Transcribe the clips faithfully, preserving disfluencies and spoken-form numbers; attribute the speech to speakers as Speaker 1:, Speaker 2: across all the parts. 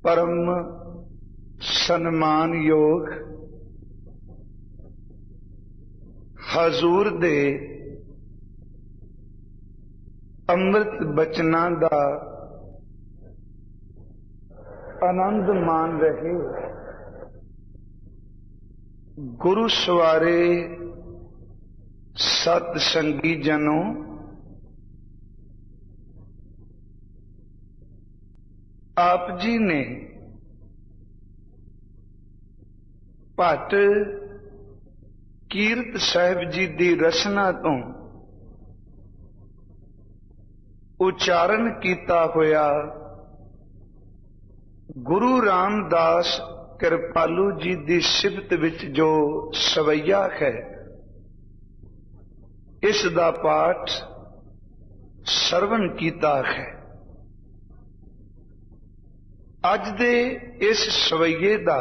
Speaker 1: परम सन्मान योग हजूर दे अमृत बचना दा आनंद मान रहे गुरु सवारे सतसंगी जनों, आप जी ने भट्ट कीरत साहिब जी दी रचना तो उच्चारण किया होया गुरु रामदास कृपालू जी दी सिफत विच जो सवैया है, इस दा पाठ सरवण कीता है। अज दे इस सवैये दा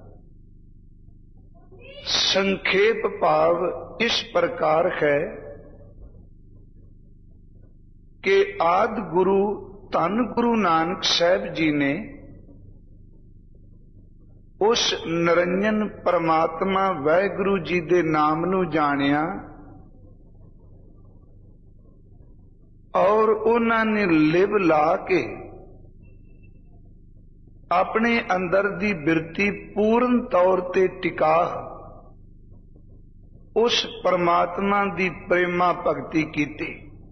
Speaker 1: संखेप भाव इस प्रकार है कि आदि गुरु धन गुरु नानक साहिब जी ने उस निरंजन परमात्मा वाहिगुरु जी दे नाम नू जानिया और उन्होंने लिव ला के अपने अंदर दी बिरती पूर्ण तौर ते टिका उस परमात्मा दी प्रेमा भगती कीती।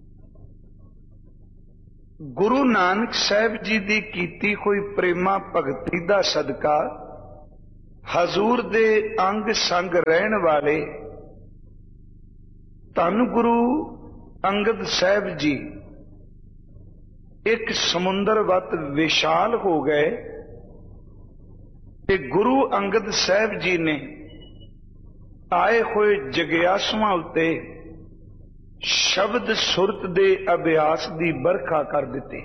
Speaker 1: गुरु नानक साहिब जी दी कीती हुई प्रेमा भगती दा सदका हजूर दे अंग संग रहन वाले धन गुरु अंगद साहिब जी एक समुंदर वत विशाल हो गए ते गुरु अंगद साहिब जी ने आए हुए जगियासुआं उत्ते शब्द सुरत दे अभ्यास दी बरखा कर दिती।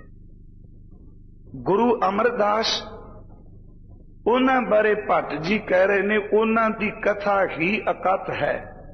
Speaker 1: गुरु अमरदास उन्हां बारे भट्ट जी कह रहे ने उन्हां दी कथा ही अकत है।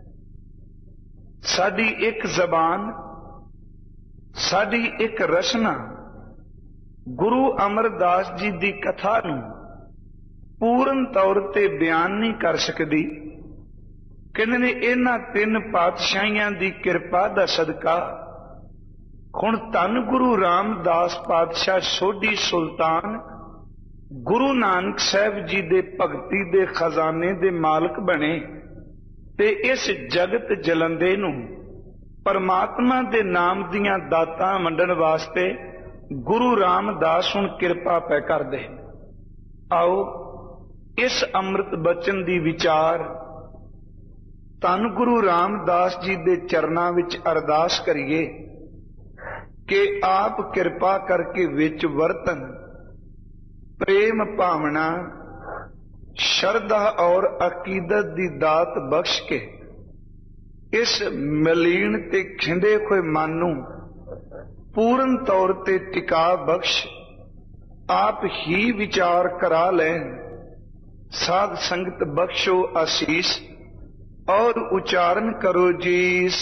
Speaker 1: साडी एक जबान, साडी एक रचना गुरु अमरदास जी दी कथा नूं पूर्ण तौर ते बयान नहीं कर सकती। कहने ने इन्हां तीन पातशाहियां दी किरपा दा सदका हुण धन गुरु रामदास पातशाह सोढी सुल्तान गुरु नानक साहिब जी दे भगती दे खजाने दे मालक बने ते इस जगत जलंदे नूं परमात्मा दे नाम दियां दातां वंडण वास्ते गुरु रामदास हुण किरपा पै करदे। आओ इस अमृत बचन दी विचार धन गुरु रामदास जी दे चरनां विच अरदास करिए कि आप किरपा करके विच वरतन प्रेम भावना श्रद्धा और अकीदत दी दात बख्श के इस मलीन ते खिंडे हुए मन नूं पूर्ण तौर ते टिका बख्श आप ही विचार करा लें। साध संगत बख्शो आशीष और उच्चारण करो जी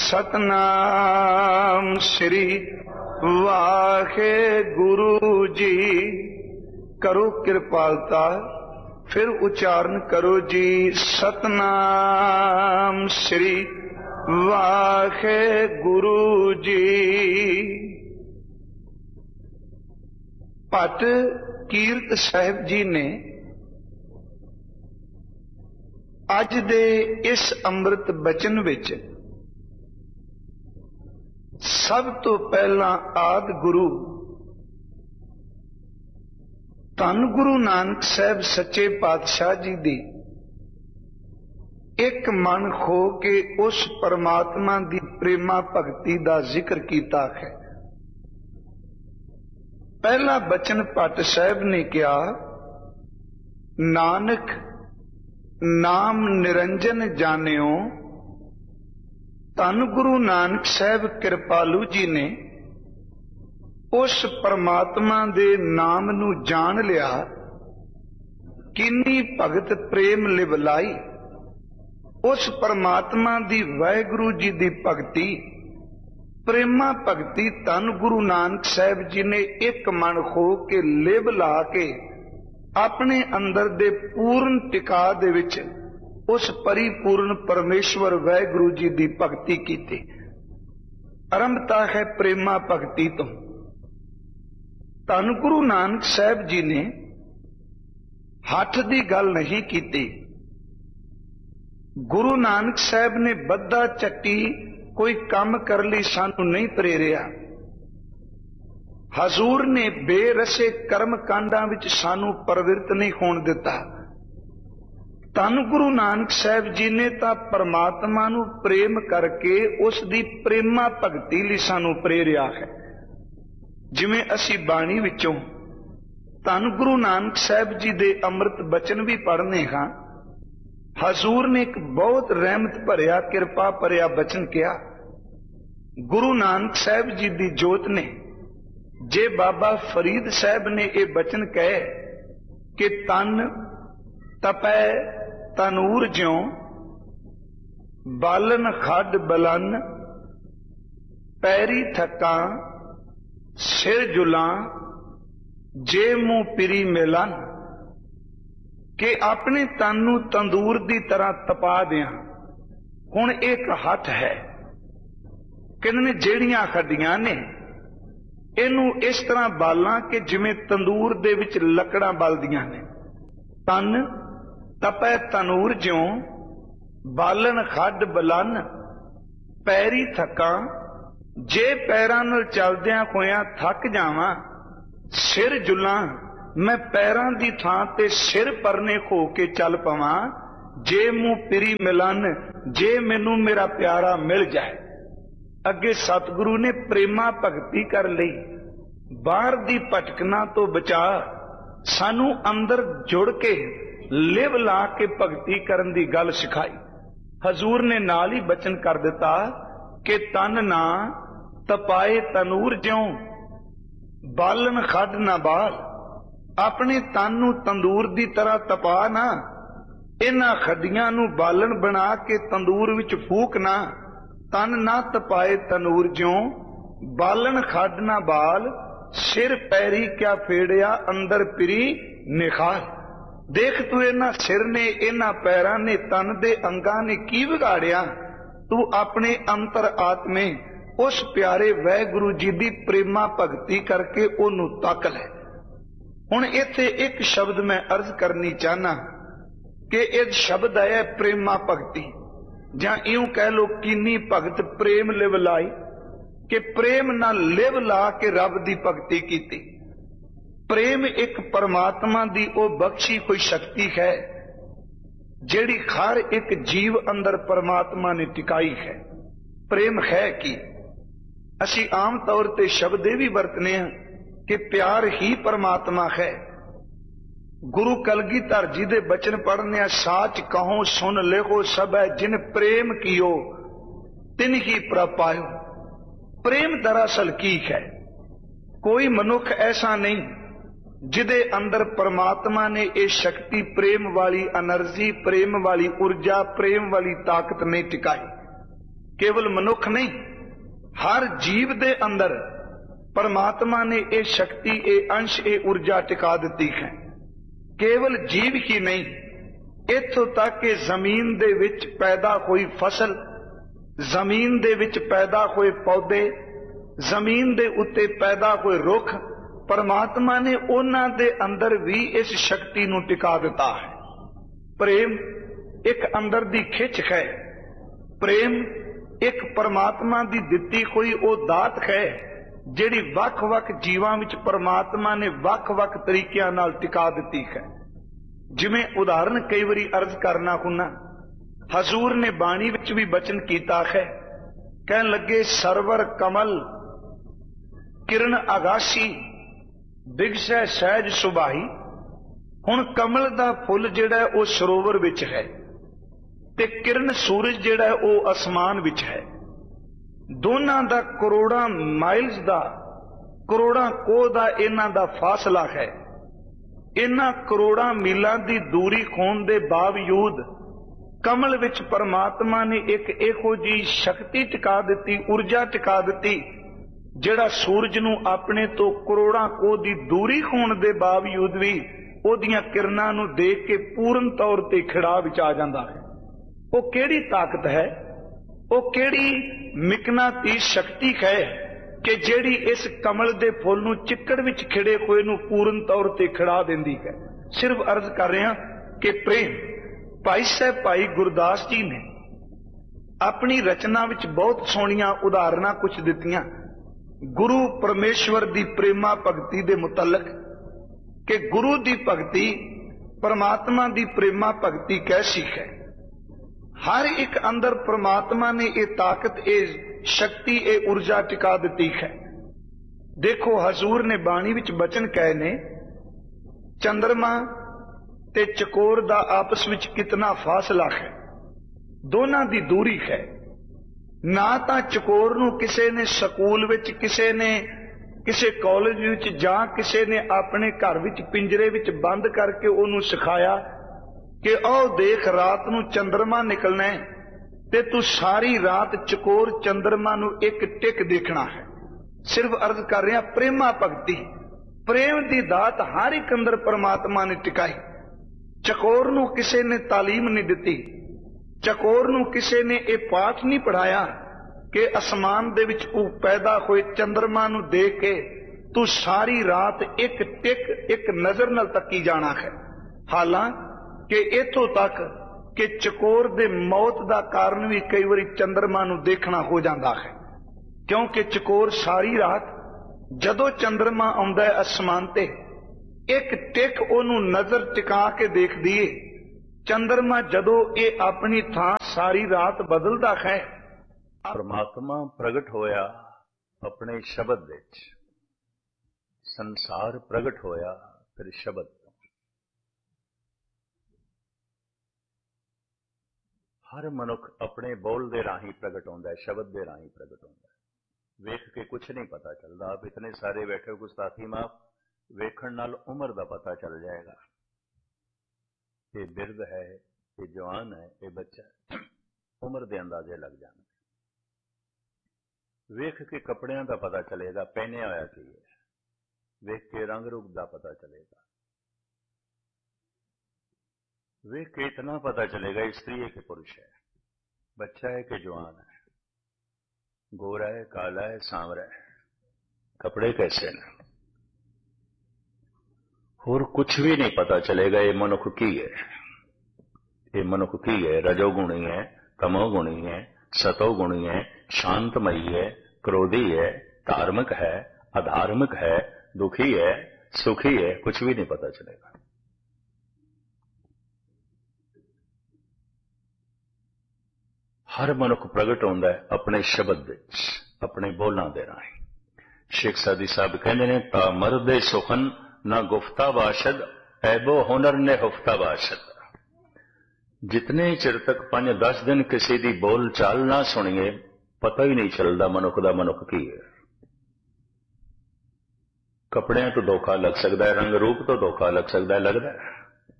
Speaker 1: सतनाम श्री वाहे गुरु जी। करो कृपालता, फिर उच्चारण करो जी सतनाम श्री वाहे गुरु जी। भट्ट कीरत साहिब जी ने अज दे इस अमृत बचन विच सब तो पहला आदि गुरु धन गुरु नानक साहिब सच्चे पातशाह जी दी एक मन खो के उस परमात्मा दी प्रेमा भगती दा जिक्र कीता है। पहला बचन भट्ट साहिब ने कहा, नानक नाम निरंजन जानियो। धन गुरु नानक साहिब कृपालू जी ने उस परमात्मा दे नाम नू जान लिया। किन्नी भगत प्रेम लिवलाई उस परमात्मा दी वाहिगुरु जी दी भगती प्रेमा भगती धन गुरु नानक साहिब जी ने एक मन हो के लिव ला के अपने अंदर दे पूर्ण टिका दे विच उस परिपूर्ण परमेश्वर वाहिगुरु जी दी भगती कीती। आरंभता है प्रेमा भगती तो। धन गुरु नानक साहब जी ने हठ दी गल नहीं कीती। गुरु नानक साहब ने बद्दा चट्टी कोई काम कर ली सानू नहीं प्रेरिया। हजूर ने बेरसे कर्म कांडां विच सानू प्रवृत्त नहीं होण दिता। धन गुरु नानक साहब जी ने तां परमात्मा नू प्रेम करके उस दी प्रेमा भगती लई सानू प्रेरिया है। जिवें असी बाणी विचों धन गुरु नानक साहब जी दे अमृत बचन भी पढ़ने हां। हजूर ने एक बहुत रहमत भरिया किरपा भरिया बचन किया। गुरु नानक साहब जी दी जोत ने जे बाबा फरीद साहब ने यह बचन कहे कि तन तपै तनूर ज्यों बालन खड बलन पैरी थका सिर जुला जे मुंह पिरी मिलन, कि अपने तन नू तंदूर दी तरह तपा दिया। हुण एक हठ है कि जेड़ियां खड्डियां ने इनू इस तरह बालां कि जिवें तंदूर दे विच लकड़ां बलदियां ने। तन तपै तनूर ज्यों बालन खड बलन पैरी थका, जे पैरां नाल चलदियां होइयां थक जावां सिर जुलां, मैं पैरां दी थां ते सिर परने हो के चल पवां, जे मुंह पिरी मिलन, जे मैनू मेरा प्यारा मिल जाए। अगे सतगुरु ने प्रेमा भगती कर लई। बाहर दी भटकना तो बचा सानू अंदर जुड़ के लिव ला के भगती करन दी गल सिखाई। हजूर ने नाल ही बचन कर दिता कि तन ना तपाए तनूर ज्यों बालन खड ना बाल, अपने तन नू तंदूर दी तरह तपा ना, इन्हां खड्डियां नू बालन बना के तंदूर विच फूक ना। तन ना तपाए तनूर ज्यों बालन खड ना बाल, सिर पैरी क्या फेड़िया अंदर पिरी निखार। देख तू इन्हां सिर ने इन्हां पैरां ने तन दे अंगां ने की बिगाड़िया। तू अपने अंतर आत्मे उस प्यारे वाहिगुरु जी दी प्रेमा भगती करके ओनू तक लै। हुण इत्थे एक शब्द मैं अर्ज करनी चाहना कि इस शब्द है प्रेमा भगती, जां इउं कह लो कीनी भगत प्रेम लिव लाई, कि प्रेम ना लिव ला के रब दी भगती कीती। प्रेम एक परमात्मा दी ओ बख्शी कोई शक्ति है जेड़ी हर एक जीव अंदर परमात्मा ने टिकाई है। प्रेम है कि असी आम तौर ते शब्द भी वरतने हैं कि प्यार ही परमात्मा है। गुरु कलगीधर जी दे बचन पढ़ने, साच कहो सुन लेहो सब है, जिन प्रेम कियो तिन ही प्रभ पायो। प्रेम दरअसल की है? कोई मनुख ऐसा नहीं जिदे अंदर परमात्मा ने ये शक्ति प्रेम वाली एनर्जी, प्रेम वाली ऊर्जा, प्रेम वाली ताकत नहीं टिकाई। केवल मनुख नहीं, हर जीव दे अंदर परमात्मा ने ये शक्ति, ये अंश, ये ऊर्जा टिका दी है। केवल जीव ही नहीं, इत्थों तक कि जमीन दे विच पैदा हुई फसल, जमीन दे विच पैदा हुए पौधे, जमीन दे उत्ते पैदा हुए रुख, परमात्मा ने उन्हां दे अंदर भी इस शक्ति नूं टिका दिता है। प्रेम एक अंदर दी खिच है। प्रेम एक परमात्मा दी दिती हुई ओ दात है जिहड़ी वख-वख जीवां विच परमात्मा ने वख-वख तरीकिਆਂ नाल टिका दिती है। जिवें उदाहरण कई बारी अर्ज करना हुन्ना, हजूर ने बाणी विच भी बचन कीता है। कहन लगे सरवर कमल किरण आगासी बिगसै सहज सुभाई। हुण कमल दा फुल जिहड़ा ओ सरोवर विच है ते किरण सूरज जिहड़ा ओ आसमान विच है। दोनां दा करोड़ां माइल्स दा, करोड़ां कोह दा इन्हां दा फासला है। इन्हां करोड़ां मीलां दी दूरी होण दे बावजूद कमल विच परमात्मा ने एक इहो जी शक्ति टिका दिती, ऊर्जा टिका दिती, जिहड़ा सूरज नूं अपने तो करोड़ां कोह दी दूरी होण दे बावजूद भी ਉਹਦੀਆਂ ਕਿਰਨਾਂ ਨੂੰ ਦੇਖ ਕੇ ਪੂਰਨ ਤੌਰ ਤੇ ਖਿੜਾ ਵਿੱਚ ਆ ਜਾਂਦਾ ਹੈ। ਉਹ ਕਿਹੜੀ ਤਾਕਤ ਹੈ, ਉਹ ਕਿਹੜੀ ਮਿਕਨਾਤੀਸ ਸ਼ਕਤੀ ਹੈ ਕਿ ਜਿਹੜੀ ਇਸ ਕਮਲ ਦੇ ਫੁੱਲ ਨੂੰ ਚਿੱਕੜ ਵਿੱਚ ਖਿੜੇ ਹੋਏ ਨੂੰ ਪੂਰਨ ਤੌਰ ਤੇ ਖਿੜਾ ਦਿੰਦੀ ਹੈ। ਸਿਰਫ ਅਰਜ਼ ਕਰ ਰਿਹਾ ਕਿ ਪ੍ਰੇਮ। ਭਾਈ ਸਾਹਿਬ ਭਾਈ ਗੁਰਦਾਸ ਜੀ ਨੇ ਆਪਣੀ ਰਚਨਾ ਵਿੱਚ ਬਹੁਤ ਸੋਹਣੀਆਂ ਉਦਾਹਰਨਾਂ ਕੁਝ ਦਿੱਤੀਆਂ ਗੁਰੂ ਪਰਮੇਸ਼ਵਰ ਦੀ ਪ੍ਰੇਮਾ ਭਗਤੀ ਦੇ ਮੁਤਲਕ, ਕਿ ਗੁਰੂ ਦੀ ਭਗਤੀ ਪਰਮਾਤਮਾ ਦੀ ਪ੍ਰੇਮਾ ਭਗਤੀ ਕੈਸੀ ਹੈ। ਹਰ ਇੱਕ ਅੰਦਰ ਪਰਮਾਤਮਾ ਨੇ ਇਹ ਤਾਕਤ, ਇਹ ਸ਼ਕਤੀ, ਇਹ ਊਰਜਾ ਟਿਕਾ ਦਿੱਤੀ ਹੈ। ਦੇਖੋ ਹਜ਼ੂਰ ਨੇ ਬਾਣੀ ਵਿੱਚ ਬਚਨ ਕਹੇ ਨੇ, ਚੰਦਰਮਾ ਤੇ ਚਕੋਰ ਦਾ ਆਪਸ ਵਿੱਚ ਕਿਤਨਾ ਫਾਸਲਾ ਹੈ, ਦੋਨਾਂ ਦੀ ਦੂਰੀ ਹੈ। ਨਾ ਤਾਂ ਚਕੋਰ ਨੂੰ ਕਿਸੇ ਨੇ ਸਕੂਲ ਵਿੱਚ, ਕਿਸੇ ਨੇ ਕਿਸੇ ਕਾਲਜ ਵਿੱਚ, ਜਾਂ ਕਿਸੇ ਨੇ ਆਪਣੇ ਘਰ ਵਿੱਚ ਪਿੰਜਰੇ ਵਿੱਚ ਬੰਦ ਕਰਕੇ ਉਹਨੂੰ ਸਿਖਾਇਆ ਕਿ ਉਹ ਦੇਖ ਰਾਤ ਨੂੰ ਚੰਦਰਮਾ ਨਿਕਲਣਾ ਹੈ ਤੇ ਤੂੰ ਸਾਰੀ ਰਾਤ ਚਕੋਰ ਚੰਦਰਮਾ ਨੂੰ ਇੱਕ ਟਿਕ ਦੇਖਣਾ ਹੈ। ਸਿਰਫ ਅਰਜ਼ ਕਰ ਰਿਹਾ ਪ੍ਰੇਮਾ ਭਗਤੀ, ਪ੍ਰੇਮ ਦੀ ਦਾਤ ਹਰ ਇੱਕ ਅੰਦਰ ਪਰਮਾਤਮਾ ਨੇ ਟਿਕਾਈ। ਚਕੋਰ ਨੂੰ ਕਿਸੇ ਨੇ ਤਾਲੀਮ ਨਹੀਂ ਦਿੱਤੀ, ਚਕੋਰ ਨੂੰ ਕਿਸੇ ਨੇ ਇਹ ਪਾਠ ਨਹੀਂ ਪੜਾਇਆ ਕਿ ਅਸਮਾਨ ਦੇ ਵਿੱਚ ਉਹ ਪੈਦਾ ਹੋਏ ਚੰਦਰਮਾ ਨੂੰ ਦੇਖ ਕੇ ਤੂੰ ਸਾਰੀ ਰਾਤ ਇੱਕ ਟਿਕ, ਇੱਕ ਨਜ਼ਰ ਨਾਲ ਤੱਕੀ ਜਾਣਾ ਹੈ। ਹਾਲਾਂਕਿ ਇੱਥੋਂ ਤੱਕ ਕਿ ਚਕੋਰ ਦੇ ਮੌਤ ਦਾ ਕਾਰਨ ਵੀ ਕਈ ਵਾਰੀ ਚੰਦਰਮਾ ਨੂੰ ਦੇਖਣਾ ਹੋ ਜਾਂਦਾ ਹੈ, ਕਿਉਂਕਿ ਚਕੋਰ ਸਾਰੀ ਰਾਤ ਜਦੋਂ ਚੰਦਰਮਾ ਆਉਂਦਾ ਹੈ ਅਸਮਾਨ ਤੇ, ਇੱਕ ਟਿਕ ਉਹਨੂੰ ਨਜ਼ਰ ਟਿਕਾ ਕੇ ਦੇਖਦੀ ਏ। ਚੰਦਰਮਾ ਜਦੋਂ ਇਹ ਆਪਣੀ ਥਾਂ ਸਾਰੀ ਰਾਤ ਬਦਲਦਾ ਹੈ,
Speaker 2: ਪਰਮਾਤਮਾ ਪ੍ਰਗਟ ਹੋਇਆ ਆਪਣੇ ਸ਼ਬਦ ਵਿੱਚ, ਸੰਸਾਰ ਪ੍ਰਗਟ ਹੋਇਆ ਫਿਰ ਸ਼ਬਦ ਤੋਂ। ਹਰ ਮਨੁੱਖ ਆਪਣੇ ਬੋਲ ਦੇ ਰਾਹੀਂ ਪ੍ਰਗਟ ਹੁੰਦਾ ਹੈ, ਸ਼ਬਦ ਦੇ ਰਾਹੀਂ ਪ੍ਰਗਟ ਹੁੰਦਾ ਹੈ। ਵੇਖ ਕੇ ਕੁਛ ਨਹੀਂ ਪਤਾ ਚੱਲਦਾ। ਆਪ ਇਤਨੇ ਸਾਰੇ ਬੈਠੇ ਗੁਸਤਾਖੀ ਮਾਫ, ਵੇਖਣ ਨਾਲ ਉਮਰ ਦਾ ਪਤਾ ਚੱਲ ਜਾਏਗਾ। ਇਹ ਬਿਰਧ ਹੈ, ਇਹ ਜਵਾਨ ਹੈ, ਇਹ ਬੱਚਾ ਹੈ, ਉਮਰ ਦੇ ਅੰਦਾਜ਼ੇ ਲੱਗ ਜਾਣਗੇ। ਵੇਖ ਕੇ ਕੱਪੜਿਆਂ ਦਾ ਪਤਾ ਚਲੇਗਾ ਪਹਿਨਿਆ ਹੋਇਆ ਕੀ ਹੈ, ਵੇਖ ਕੇ ਰੰਗ ਰੂਪ ਦਾ ਪਤਾ ਚਲੇਗਾ, ਵੇਖ ਕੇ इतना पता चलेगा स्त्री है कि पुरुष है, बच्चा है कि जवान है, गोरा है, काला है, सांवरा है, कपड़े कैसे हैं, और कुछ भी नहीं पता चलेगा ये मनुख की है, ये मनुख की है, रजोगुणी है, तमोगुणी है, सतोगुणी है, शांतमयी है, क्रोधी है, धार्मिक है, अधार्मिक है, दुखी है, सुखी है, कुछ भी नहीं पता चलेगा। हर मनुख प्रगट होता है अपने शब्द विच, अपने बोलों के राही। शेख सादी साहब कहते हैं, ता मर्दे सुखन ना गुफ्ता बाशद, ऐबो हुनर ने हुफ्ता बाशद। जितने चिर तक पांच दस दिन किसी की बोल चाल ना सुनिए, पता ही नहीं चलता मनुख का मनुख की है। कपड़ियां तो धोखा लग सकता है, रंग रूप तो धोखा लग सकता है, लगता है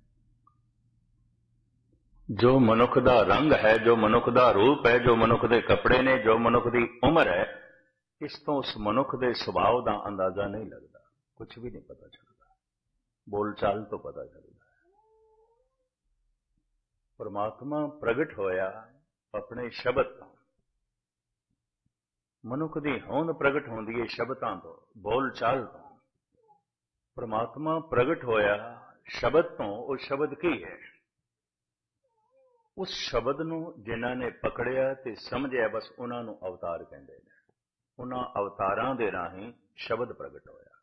Speaker 2: जो मनुख का रंग है, जो मनुख का रूप है, जो मनुख के कपड़े ने, जो मनुख की उम्र है, इस तो उस मनुख के सुभाव का अंदाजा नहीं लगता, कुछ भी नहीं पता चलता। बोलचाल तो पता चलता है। परमात्मा प्रगट होया अपने शब्द तो, मनुख की होंद प्रगट होंदी है शब्दां तो, बोलचाल तो। परमात्मा प्रगट होया शब्द तो, उस शब्द की है, उस शब्द नूं जिन्हां ने पकड़िया ते समझिया, बस उन्हां नूं अवतार कहंदे ने। उन्हां अवतारां दे राहीं शब्द प्रगट होया।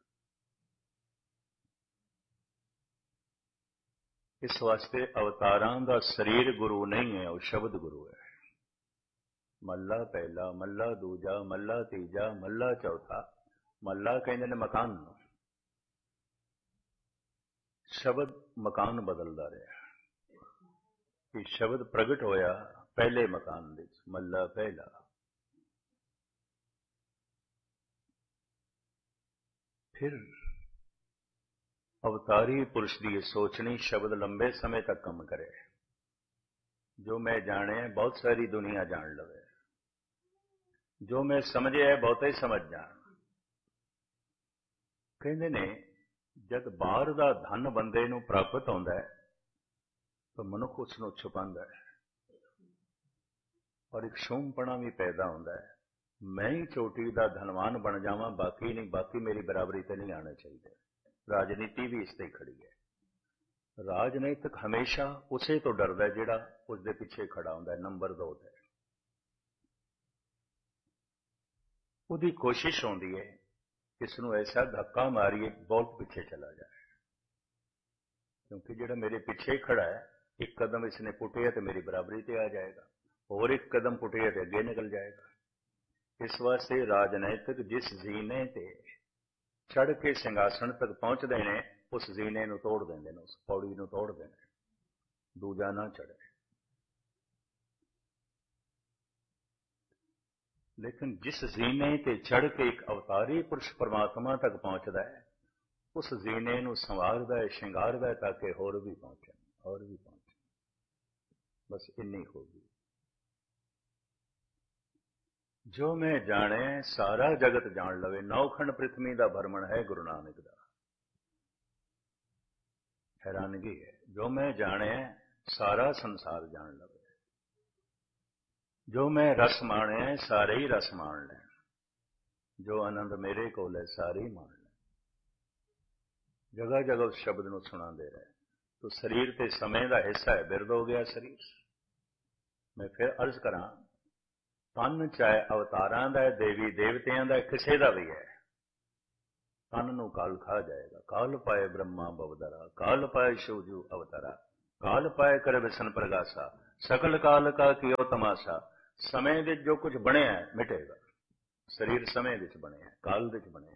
Speaker 2: इस वास्ते अवतारां दा शरीर गुरु नहीं है, वो शब्द गुरु है। मल्ला पहला, मल्ला दूजा, मल्ला तीजा, मल्ला चौथा, मल्ला कहंदे ने मकान नूं। शब्द मकान बदलदा रहा कि शब्द प्रगट होया पहले मकान विच, मल्ला पहला। फिर अवतारी पुरुष की सोचनी शब्द लंबे समय तक कम करे। जो मैं जाने बहुत सारी दुनिया जान लवे, जो मैं समझे है बहुत ही समझ जान। कहते ने ਜਦ ਬਾਹਰ ਦਾ ਧਨ ਬੰਦੇ ਨੂੰ ਪ੍ਰਾਪਤ ਹੁੰਦਾ ਹੈ ਤਾਂ ਮਨੁੱਖ ਉਸ ਨੂੰ ਛੁਪਾਉਂਦਾ ਹੈ ਔਰ ਇੱਕ ਸ਼ੂਮਪਣਾ ਵੀ ਪੈਦਾ ਹੁੰਦਾ ਹੈ। ਮੈਂ ਹੀ ਚੋਟੀ ਦਾ ਧਨਵਾਨ ਬਣ ਜਾਵਾਂ, ਬਾਕੀ ਨਹੀਂ, ਬਾਕੀ ਮੇਰੀ ਬਰਾਬਰੀ ਤੇ ਨਹੀਂ ਆਉਣਾ ਚਾਹੀਦਾ। ਰਾਜਨੀਤੀ ਵੀ ਇਸ ਤੇ ਖੜੀ ਹੈ। ਰਾਜਨੀਤਿਕ ਹਮੇਸ਼ਾ ਉਸੇ ਤੋਂ ਡਰਦਾ ਜਿਹੜਾ ਉਸ ਦੇ ਪਿੱਛੇ ਖੜਾ ਹੁੰਦਾ ਹੈ, ਨੰਬਰ ਦੋ ਤੇ। ਉਹਦੀ ਕੋਸ਼ਿਸ਼ ਹੁੰਦੀ ਹੈ ਇਸ ਨੂੰ ਐਸਾ ਧੱਕਾ ਮਾਰੀਏ ਬਹੁਤ ਪਿੱਛੇ ਚਲਾ ਜਾਏ, ਕਿਉਂਕਿ ਜਿਹੜਾ ਮੇਰੇ ਪਿੱਛੇ ਖੜਾ ਹੈ ਇੱਕ ਕਦਮ ਇਸਨੇ ਪੁੱਟਿਆ ਤੇ ਮੇਰੀ ਬਰਾਬਰੀ ਤੇ ਆ ਜਾਏਗਾ, ਹੋਰ ਇੱਕ ਕਦਮ ਪੁੱਟਿਆ ਤੇ ਅੱਗੇ ਨਿਕਲ ਜਾਏਗਾ। ਇਸ ਵਾਸਤੇ ਰਾਜਨੀਤਿਕ ਜਿਸ ਜ਼ੀਨੇ ਤੇ ਚੜ੍ਹ ਕੇ ਸਿੰਘਾਸਣ ਤੱਕ ਪਹੁੰਚਦੇ ਨੇ ਉਸ ਜ਼ੀਨੇ ਨੂੰ ਤੋੜ ਦਿੰਦੇ ਨੇ, ਉਸ ਪੌੜੀ ਨੂੰ ਤੋੜਦੇ ਨੇ, ਦੂਜਾ ਨਾ ਚੜ੍ਹੇ। ਲੇਕਿਨ ਜਿਸ ਜ਼ੀਨੇ ਤੇ ਚੜ੍ਹ ਕੇ ਇੱਕ ਅਵਤਾਰੀ ਪੁਰਸ਼ ਪਰਮਾਤਮਾ ਤੱਕ ਪਹੁੰਚਦਾ ਹੈ ਉਸ ਜ਼ੀਨੇ ਨੂੰ ਸੰਵਾਰਦਾ ਹੈ, ਸ਼ਿੰਗਾਰਦਾ ਹੈ ਤਾਂ ਕਿ ਹੋਰ ਵੀ ਪਹੁੰਚਣ, ਹੋਰ ਵੀ ਪਹੁੰਚਣ। ਬਸ ਇੰਨੀ ਹੋਗੀ। ਜੋ ਮੈਂ ਜਾਣੇ ਸਾਰਾ ਜਗਤ ਜਾਣ ਲਵੇ, ਨੌਖੰਡ ਪ੍ਰਿਥਵੀ ਦਾ ਭਰਮਣ ਹੈ ਗੁਰੂ ਨਾਨਕ ਦਾ। ਹੈਰਾਨਗੀ ਹੈ, ਜੋ ਮੈਂ ਜਾਣੇ ਸਾਰਾ ਸੰਸਾਰ ਜਾਣ ਲਵੇ, ਜੋ ਮੈਂ ਰਸ ਮਾਣਿਆ ਸਾਰੇ ਹੀ ਰਸ ਮਾਣ ਲੈਣ, ਜੋ ਆਨੰਦ ਮੇਰੇ ਕੋਲ ਹੈ ਸਾਰੇ ਹੀ ਮਾਣ ਲੈਣ। ਜਗ੍ਹਾ ਜਗ੍ਹਾ ਉਸ ਸ਼ਬਦ ਨੂੰ ਸੁਣਾਉਂਦੇ ਰਹੇ। ਤੋ ਸਰੀਰ ਤੇ ਸਮੇਂ ਦਾ ਹਿੱਸਾ ਹੈ, ਬਿਰਧ ਹੋ ਗਿਆ ਸਰੀਰ। ਮੈਂ ਫਿਰ ਅਰਜ਼ ਕਰਾਂ, ਤਨ ਚਾਹੇ ਅਵਤਾਰਾਂ ਦਾ ਹੈ, ਦੇਵੀ ਦੇਵਤਿਆਂ ਦਾ, ਕਿਸੇ ਦਾ ਵੀ ਹੈ, ਤਨ ਨੂੰ ਕਾਲ ਖਾ ਜਾਏਗਾ। ਕਾਲ ਪਾਏ ਬ੍ਰਹਮਾ ਬਵਦਰਾ, ਕਾਲ ਪਾਏ ਸ਼ਿਵਜੂ ਅਵਤਾਰਾ, ਕਾਲ ਪਾਏ ਕਰ ਵਿਸ਼ਨ ਪ੍ਰਗਾਸਾ, ਸਕਲ ਕਾਲ ਕਾ ਕੀਓ ਤਮਾਸ਼ਾ। ਸਮੇਂ ਵਿੱਚ ਜੋ ਕੁਝ ਬਣਿਆ ਹੈ ਮਿਟੇਗਾ। ਸਰੀਰ ਸਮੇਂ ਵਿੱਚ ਬਣਿਆ, ਕਾਲ ਵਿੱਚ ਬਣਿਆ।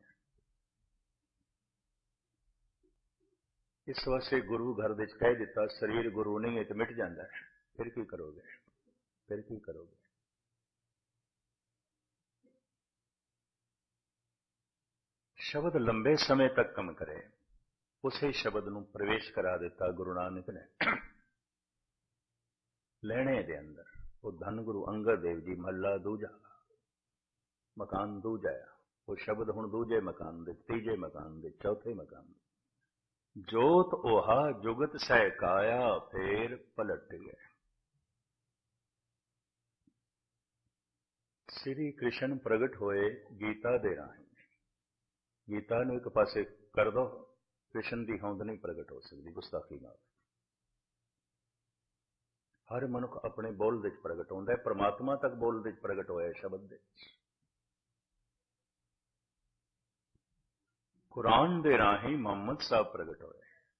Speaker 2: ਇਸ ਵਾਸਤੇ ਗੁਰੂ ਘਰ ਵਿੱਚ ਕਹਿ ਦਿੱਤਾ, ਸਰੀਰ ਗੁਰੂ ਨਹੀਂ ਹੈ ਤੇ ਮਿਟ ਜਾਂਦਾ ਹੈ, ਫਿਰ ਕੀ ਕਰੋਗੇ, ਫਿਰ ਕੀ ਕਰੋਗੇ। ਸ਼ਬਦ ਲੰਬੇ ਸਮੇਂ ਤੱਕ ਕੰਮ ਕਰੇ, ਉਸੇ ਸ਼ਬਦ ਨੂੰ ਪ੍ਰਵੇਸ਼ ਕਰਾ ਦਿੱਤਾ ਗੁਰੂ ਨਾਨਕ ਨੇ ਲੈਣੇ ਦੇ ਅੰਦਰ। ਉਹ ਧੰਨ ਗੁਰੂ ਅੰਗਦ ਦੇਵ ਜੀ, ਮਹੱਲਾ ਦੂਜਾ, ਮਕਾਨ ਦੂਜਾ, ਉਹ ਸ਼ਬਦ ਹੁਣ ਦੂਜੇ ਮਕਾਨ ਦੇ, ਤੀਜੇ ਮਕਾਨ ਦੇ, ਚੌਥੇ ਮਕਾਨ ਦੇ। ਜੋਤ 오ਹਾ ਜੁਗਤ ਸਹਿ ਕਾਇਆ, ਫੇਰ ਪਲਟ ਗਏ। ਸ੍ਰੀ ਕ੍ਰਿਸ਼ਨ ਪ੍ਰਗਟ ਹੋਏ ਗੀਤਾ ਦੇ ਰਾਹੀਂ। ਗੀਤਾ ਨੂੰ ਇੱਕ ਪਾਸੇ ਕਰ ਦੋ, ਕ੍ਰਿਸ਼ਨ ਦੀ ਹੋਂਦ ਨਹੀਂ ਪ੍ਰਗਟ ਹੋ ਸਕਦੀ ਗੁਸਤਾਖੀ ਨਾਲ। ਹਰ ਮਨੁੱਖ ਆਪਣੇ ਬੋਲ ਵਿੱਚ ਪ੍ਰਗਟ ਹੁੰਦਾ ਹੈ, ਪਰਮਾਤਮਾ ਤੱਕ ਬੋਲ ਵਿੱਚ ਪ੍ਰਗਟ ਹੋਇਆ ਸ਼ਬਦ ਦੇ। ਕੁਰਾਨ ਦੇ ਰਾਹੀਂ ਮੁਹੰਮਦ ਸਾਹਿਬ ਪ੍ਰਗਟ ਹੋਏ।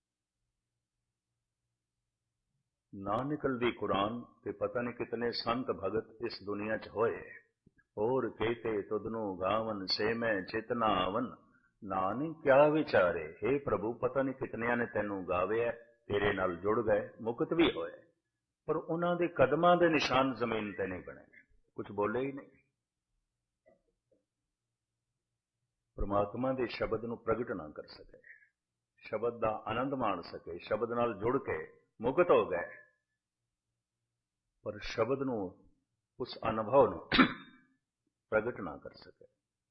Speaker 2: ਨਾ ਨਿਕਲਦੀ ਕੁਰਾਨ ਤੇ ਪਤਾ ਨਹੀਂ ਕਿਤਨੇ ਸੰਤ ਭਗਤ ਇਸ ਦੁਨੀਆ 'ਚ ਹੋਏ। ਹੋਰ ਕਹਤੇ ਤੁਧਨੂੰ ਗਾਵਨ ਸੇ ਮੈਂ ਚੇਤਨਾ ਆਵਨ, ਨਾਨਕ ਕਿਆ ਵਿਚਾਰੇ। हे ਪ੍ਰਭੂ, ਪਤਾ ਨਹੀਂ ਕਿਤਨਿਆਂ ਨੇ ਤੈਨੂੰ ਗਾਵਿਆ, ਤੇਰੇ ਨਾਲ ਜੁੜ ਗਏ, ਮੁਕਤ ਵੀ ਹੋਏ, ਪਰ ਉਹਨਾਂ ਦੇ ਕਦਮਾਂ ਦੇ ਨਿਸ਼ਾਨ ਜ਼ਮੀਨ ਤੇ ਨਹੀਂ ਬਣੇ, ਕੁਝ ਬੋਲੇ ਹੀ ਨਹੀਂ। ਪਰਮਾਤਮਾ ਦੇ ਸ਼ਬਦ ਨੂੰ ਪ੍ਰਗਟ ਨਾ ਕਰ ਸਕੇ, ਸ਼ਬਦ ਦਾ ਆਨੰਦ ਮਾਣ ਸਕੇ, ਸ਼ਬਦ ਨਾਲ ਜੁੜ ਕੇ ਮੁਕਤ ਹੋ ਗਏ, ਪਰ ਸ਼ਬਦ ਨੂੰ, ਉਸ ਅਨੁਭਵ ਨੂੰ ਪ੍ਰਗਟ ਨਾ ਕਰ ਸਕੇ।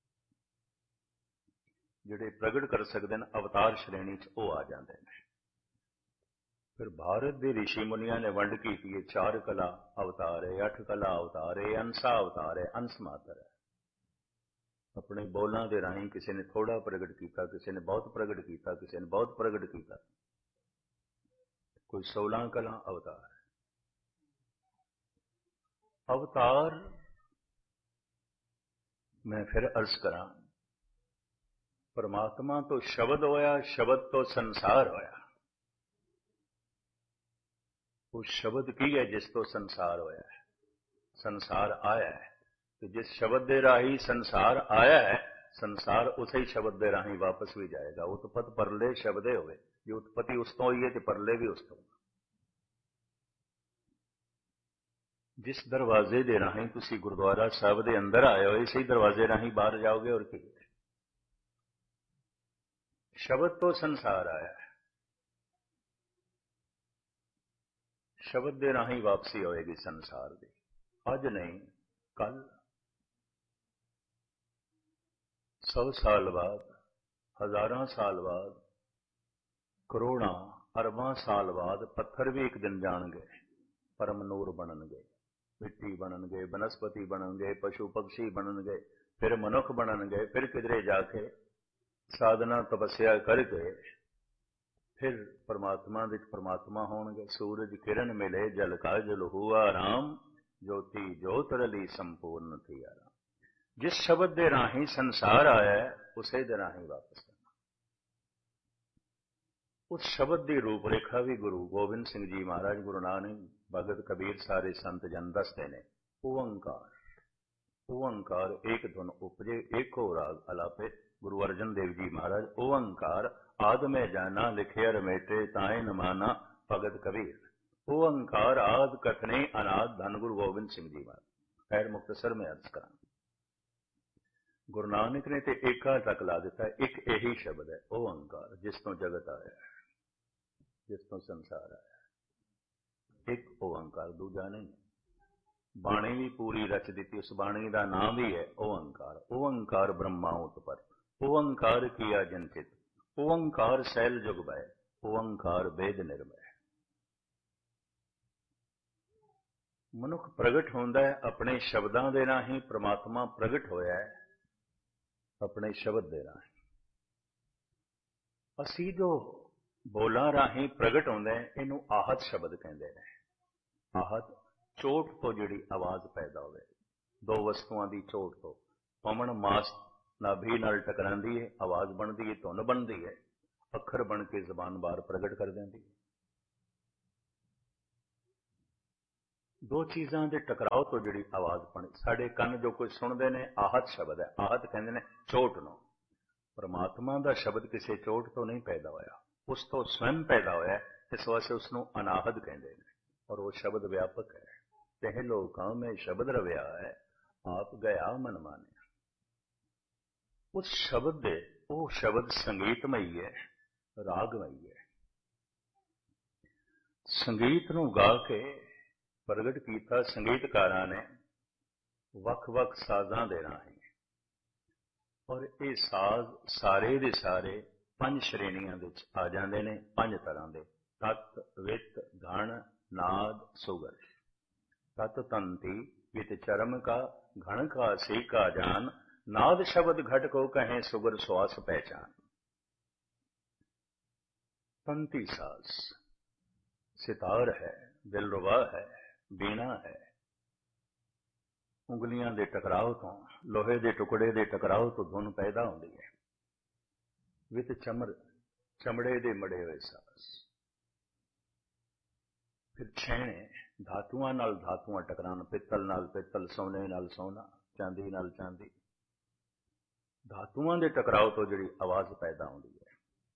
Speaker 2: ਜਿਹੜੇ ਪ੍ਰਗਟ ਕਰ ਸਕਦੇ ਨੇ ਅਵਤਾਰ ਸ਼੍ਰੇਣੀ 'ਚ ਉਹ ਆ ਜਾਂਦੇ ਨੇ। ਫਿਰ ਭਾਰਤ ਦੇ ਰਿਸ਼ੀ ਮੁਨੀਆਂ ਨੇ ਵੰਡ ਕੀਤੀ ਹੈ, ਚਾਰ ਕਲਾ ਅਵਤਾਰ ਹੈ, ਅੱਠ ਕਲਾ ਅਵਤਾਰ ਹੈ, ਅੰਸਾ ਅਵਤਾਰ ਹੈ, ਅੰਸ ਮਾਤਰ ਹੈ। ਆਪਣੇ ਬੋਲਾਂ ਦੇ ਰਾਹੀਂ ਕਿਸੇ ਨੇ ਥੋੜਾ ਪ੍ਰਗਟ ਕੀਤਾ, ਕਿਸੇ ਨੇ ਬਹੁਤ ਪ੍ਰਗਟ ਕੀਤਾ, ਕਿਸੇ ਨੇ ਬਹੁਤ ਪ੍ਰਗਟ ਕੀਤਾ। ਕੋਈ ਸੋਲਾਂ ਕਲਾ ਅਵਤਾਰ। ਅਵਤਾਰ ਮੈਂ ਫਿਰ ਅਰਜ਼ ਕਰਾਂ, ਪਰਮਾਤਮਾ ਤੋਂ ਸ਼ਬਦ ਹੋਇਆ, ਸ਼ਬਦ ਤੋਂ ਸੰਸਾਰ ਹੋਇਆ। ਉਹ ਸ਼ਬਦ ਕੀ ਹੈ ਜਿਸ ਤੋਂ ਸੰਸਾਰ ਹੋਇਆ ਹੈ, ਸੰਸਾਰ ਆਇਆ ਹੈ। ਤੇ ਜਿਸ ਸ਼ਬਦ ਦੇ ਰਾਹੀਂ ਸੰਸਾਰ ਆਇਆ ਹੈ, ਸੰਸਾਰ ਉਸੇ ਹੀ ਸ਼ਬਦ ਦੇ ਰਾਹੀਂ ਵਾਪਸ ਵੀ ਜਾਏਗਾ। ਉਤਪਤ ਪਰਲੇ ਸ਼ਬਦੇ ਹੋਵੇ, ਜੇ ਉਤਪਤੀ ਉਸ ਤੋਂ ਹੋਈ ਹੈ ਤੇ ਪਰਲੇ ਵੀ ਉਸ ਤੋਂ। ਜਿਸ ਦਰਵਾਜ਼ੇ ਦੇ ਰਾਹੀਂ ਤੁਸੀਂ ਗੁਰਦੁਆਰਾ ਸਾਹਿਬ ਦੇ ਅੰਦਰ ਆਏ ਹੋ, ਇਸੇ ਦਰਵਾਜ਼ੇ ਰਾਹੀਂ ਬਾਹਰ ਜਾਓਗੇ। ਔਰ ਕੀ ਸ਼ਬਦ ਤੋਂ ਸੰਸਾਰ ਆਇਆ ਹੈ, ਸ਼ਬਦ ਦੇ ਰਾਹੀਂ ਵਾਪਸੀ ਹੋਏਗੀ ਸੰਸਾਰ ਦੀ। ਅੱਜ ਨਹੀਂ, ਕੱਲ, ਸੌ ਸਾਲ ਬਾਅਦ, ਹਜ਼ਾਰਾਂ ਸਾਲ ਬਾਅਦ, ਕਰੋੜਾਂ ਅਰਬਾਂ ਸਾਲ ਬਾਅਦ ਪੱਥਰ ਵੀ ਇੱਕ ਦਿਨ ਜਾਣਗੇ, ਪਰਮ ਨੂਰ ਬਣਨਗੇ, ਮਿੱਟੀ ਬਣਨਗੇ, ਬਨਸਪਤੀ ਬਣਨਗੇ, ਪਸ਼ੂ ਪਕਸ਼ੀ ਬਣਨਗੇ, ਫਿਰ ਮਨੁੱਖ ਬਣਨਗੇ, ਫਿਰ ਕਿਧਰੇ ਜਾ ਕੇ ਸਾਧਨਾ ਤਪੱਸਿਆ ਕਰਕੇ ਫਿਰ ਪਰਮਾਤਮਾ ਵਿੱਚ ਪਰਮਾਤਮਾ ਹੋਣਗੇ। ਸੂਰਜ ਕਿਰਨ ਮਿਲੇ ਜਲ ਕਾ ਜਲ ਹੁਆ ਰਾਮ, ਜੋਤੀ ਜੋਤ ਰਲੀ ਸੰਪੂਰਨ ਥੀ ਆਰਾਮ। ਜਿਸ ਸ਼ਬਦ ਦੇ ਰਾਹੀਂ ਸੰਸਾਰ ਆਇਆ ਉਸੇ ਦੇ ਰਾਹੀਂ ਵਾਪਸ ਆਣਾ। ਉਸ ਸ਼ਬਦ ਦੀ ਰੂਪਰੇਖਾ ਵੀ ਗੁਰੂ ਗੋਬਿੰਦ ਸਿੰਘ ਜੀ ਮਹਾਰਾਜ, ਗੁਰੂ ਨਾਨਕ, ਭਗਤ ਕਬੀਰ, ਸਾਰੇ ਸੰਤ ਜਨ ਦੱਸਦੇ ਨੇ। ਓੰਕਾਰ, ਓੰਕਾਰ ਏਕ ਧੁਨ ਉਪਜੇ ਏਕੋ ਰਾਗ ਅਲਾਪੇ। ਗੁਰੂ ਅਰਜਨ ਦੇਵ ਜੀ ਮਹਾਰਾਜ, ਓੰਕਾਰ ਆਦ ਮੈਂ ਜਾਣਾ ਲਿਖਿਆ ਰਮੇਟੇ ਤਾਏ ਨਮਾਨਾ ਭਗਤ ਕਬੀਰ। ਓੰਕਾਰ ਆਦ ਕਥਨੇ ਅਨਾਦ ਧੰਨ ਗੁਰੂ ਗੋਬਿੰਦ ਸਿੰਘ ਜੀ ਮਹਾਰਾਜ। ਖੈਰ ਮੁਕਤਸਰ ਮੈਂ ਅਰਜ਼ ਕਰਾਂ, ਗੁਰੂ ਨਾਨਕ ਨੇ ਤੇ ਏਕਾ ਤੱਕ ਲਾ ਦਿੱਤਾ। ਇੱਕ ਇਹੀ ਸ਼ਬਦ ਹੈ ਓੰਕਾਰ, ਜਿਸ ਤੋਂ ਜਗਤ ਆਇਆ, ਜਿਸ ਤੋਂ ਸੰਸਾਰ ਆਇਆ। ਇੱਕ ਓੰਕਾਰ, ਦੂਜਾ ਨਹੀਂ। ਬਾਣੀ ਵੀ ਪੂਰੀ ਰਚ ਦਿੱਤੀ, ਉਸ ਬਾਣੀ ਦਾ ਨਾਮ ਵੀ ਹੈ ਓੰਕਾਰ। ਓੰਕਾਰ ਬ੍ਰਹਮਾ ਉਤਪਰ, ਓੰਕਾਰ ਕੀਆ ਜਨਚਿਤ, ਓੰਕਾਰ ਸੈਲ ਜੁਗ ਬੈ, ਓੰਕਾਰ ਵੇਦ ਨਿਰਮੈ। ਮਨੁੱਖ ਪ੍ਰਗਟ ਹੁੰਦਾ ਹੈ ਆਪਣੇ ਸ਼ਬਦਾਂ ਦੇ ਰਾਹੀਂ। ਪ੍ਰਮਾਤਮਾ ਪ੍ਰਗਟ ਹੋਇਆ ਹੈ ਆਪਣੇ ਸ਼ਬਦ ਦੇ ਰਾਹੀਂ। ਅਸੀਂ ਜੋ ਬੋਲਾਂ ਰਾਹੀਂ ਪ੍ਰਗਟ ਹੁੰਦੇ ਹਾਂ, ਇਹਨੂੰ ਆਹਤ ਸ਼ਬਦ ਕਹਿੰਦੇ ਨੇ। ਆਹਤ, ਚੋਟ ਤੋਂ ਜਿਹੜੀ ਆਵਾਜ਼ ਪੈਦਾ ਹੋਵੇ, ਦੋ ਵਸਤੂਆਂ ਦੀ ਚੋਟ ਤੋਂ। ਪਵਨ ਮਾਸ ਨਾਭੀ ਨਾਲ ਟਕਰਾਂਦੀ ਹੈ, ਆਵਾਜ਼ ਬਣਦੀ ਹੈ, ਧੁਨ ਬਣਦੀ ਹੈ, ਅੱਖਰ ਬਣ ਕੇ ਜ਼ਬਾਨ ਬਾਹਰ ਪ੍ਰਗਟ ਕਰ ਦਿੰਦੀ ਹੈ। ਦੋ ਚੀਜ਼ਾਂ ਦੇ ਟਕਰਾਓ ਤੋਂ ਜਿਹੜੀ ਆਵਾਜ਼ ਬਣੀ। ਸਾਡੇ ਕੰਨ ਜੋ ਕੁਝ ਸੁਣਦੇ ਨੇ, ਆਹਤ ਸ਼ਬਦ ਹੈ। ਆਹਤ ਕਹਿੰਦੇ ਨੇ ਚੋਟ ਨੂੰ। ਪਰਮਾਤਮਾ ਦਾ ਸ਼ਬਦ ਕਿਸੇ ਚੋਟ ਤੋਂ ਨਹੀਂ ਪੈਦਾ ਹੋਇਆ, ਉਸ ਤੋਂ ਸਵੈਮ ਪੈਦਾ ਹੋਇਆ, ਇਸ ਵਾਸਤੇ ਉਸ ਨੂੰ ਅਨਾਹਦ ਕਹਿੰਦੇ ਨੇ। ਔਰ ਉਹ ਸ਼ਬਦ ਵਿਆਪਕ ਹੈ। ਤਹਿ ਲੋਕਾਂ ਮੈਂ ਸ਼ਬਦ ਰਵਿਆ ਹੈ, ਆਪ ਗਿਆ ਮਨ ਮਾਨਿਆ। ਉਸ ਸ਼ਬਦ ਦੇ, ਉਹ ਸ਼ਬਦ ਸੰਗੀਤਮਈ ਹੈ, ਰਾਗਮਈ ਹੈ। ਸੰਗੀਤ ਨੂੰ ਗਾ ਕੇ ਪ੍ਰਗਟ ਕੀਤਾ ਸੰਗੀਤਕਾਰਾਂ ਨੇ ਵੱਖ-ਵੱਖ ਸਾਜ਼ਾਂ ਦੇ ਰਾਹੀਂ। ਔਰ ਇਹ ਸਾਜ਼ ਸਾਰੇ ਦੇ ਸਾਰੇ ਪੰਜ ਸ਼੍ਰੇਣੀਆਂ ਵਿੱਚ ਆ ਜਾਂਦੇ ਨੇ, ਪੰਜ ਤਰ੍ਹਾਂ ਦੇ। ਤਤ, ਵਿਤ, ਘਣ, ਨਾਦ, ਸੁਗਰ। ਤਤ ਤੰਤੀ ਵਿਤ ਚਰਮ ਕਾ, ਘਣ ਕਾ ਸੇ ਕਾ ਜਾਨ, नाद शब्द घट को कहें सुगर श्वास पहचान। तंती साज, सितार है, दिलरुबा है, बीना है। उंगलियां दे टकराव तो, लोहे दे टुकड़े दे टकराव तो धुन पैदा होती है। वित चमर, चमड़े दे मड़े हुए साज। फिर छेने, धातुआं नाल धातुआं टकरान, पित्तल नाल पित्तल, सोने नाल सोना, चांदी नाल चांदी। धातुआं दे टकराव तो जिहड़ी आवाज पैदा होती है।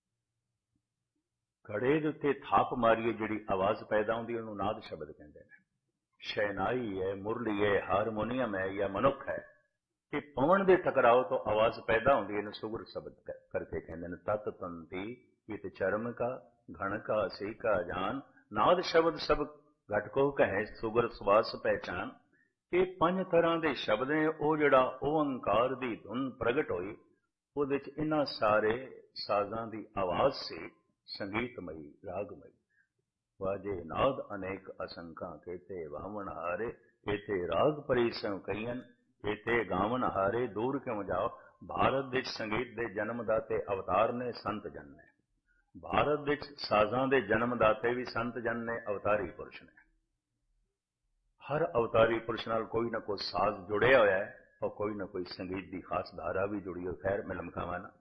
Speaker 2: घड़े दे उत्ते थाप मारीए जिहड़ी आवाज पैदा होती है, उहनूं नाद शब्द कहंदे ने। शहनाई है, मुरली है, हारमोनीयम है या मनुख है, कि पवन दे टकराव तो आवाज पैदा होती है, सुगर शब्द करके कहंदे ने। तत तंती इत चरम का, घण का सी का जान, नाद शब्द सब घट को कहे सुगर श्वास पहचान। ਇਹ ਪੰਜ ਤਰ੍ਹਾਂ ਦੇ ਸ਼ਬਦ ਨੇ। ਉਹ ਜਿਹੜਾ ਓੰਕਾਰ ਦੀ ਧੁਨ ਪ੍ਰਗਟ ਹੋਈ, ਉਹਦੇ ਵਿੱਚ ਇਹਨਾਂ ਸਾਰੇ ਸਾਜ਼ਾਂ ਦੀ ਆਵਾਜ਼ ਸੀ, ਸੰਗੀਤਮਈ, ਰਾਗਮਈ। ਵਾਜੇ ਨਾਦ ਅਨੇਕ ਅਸੰਖਾਂ, ਕੇਤੇ ਵਾਵਣ ਹਾਰੇ, ਕੇਤੇ ਰਾਗ ਪਰੀ ਸੰ ਕਈਨ, ਕੇਤੇ ਗਾਵਨ ਹਾਰੇ, ਦੂਰ ਕਿਉਂ ਜਾਓ। ਭਾਰਤ ਵਿੱਚ ਸੰਗੀਤ ਦੇ ਜਨਮਦਾਤੇ ਅਵਤਾਰ ਨੇ, ਸੰਤ ਜਨ ਨੇ। ਭਾਰਤ ਵਿੱਚ ਸਾਜ਼ਾਂ ਦੇ ਜਨਮਦਾਤੇ ਵੀ ਸੰਤ ਜਨ ਨੇ, ਅਵਤਾਰੀ ਪੁਰਸ਼ ਨੇ। हर अवतारी पुरुष नाल कोई ना कोई साज जुड़िया होया है, और कोई ना कोई संगीत की खास धारा भी जुड़ी हो। खैर मैं लमकावा ना।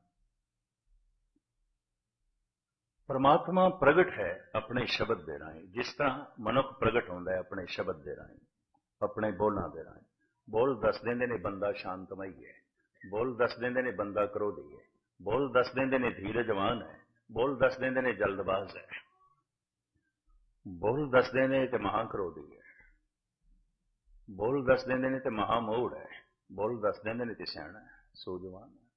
Speaker 2: परमात्मा प्रगट है अपने शब्द दे राही, जिस तरह मनुख प्रगट होंदा है अपने शब्द दे राही, अपने बोलों दे राही। बोल दस देंदे ने बंदा शांतमई है, बोल दस देंदे ने बंदा क्रोधी है, बोल दस देंदे ने धीरजवान है, बोल दस देंदे ने जल्दबाज है, बोल दस देंदे ते महाक्रोधी है, बोल दस देंदे ने ते महामूढ़ है, बोल दस देंदे ने ते सियाणा है, सूझवान है।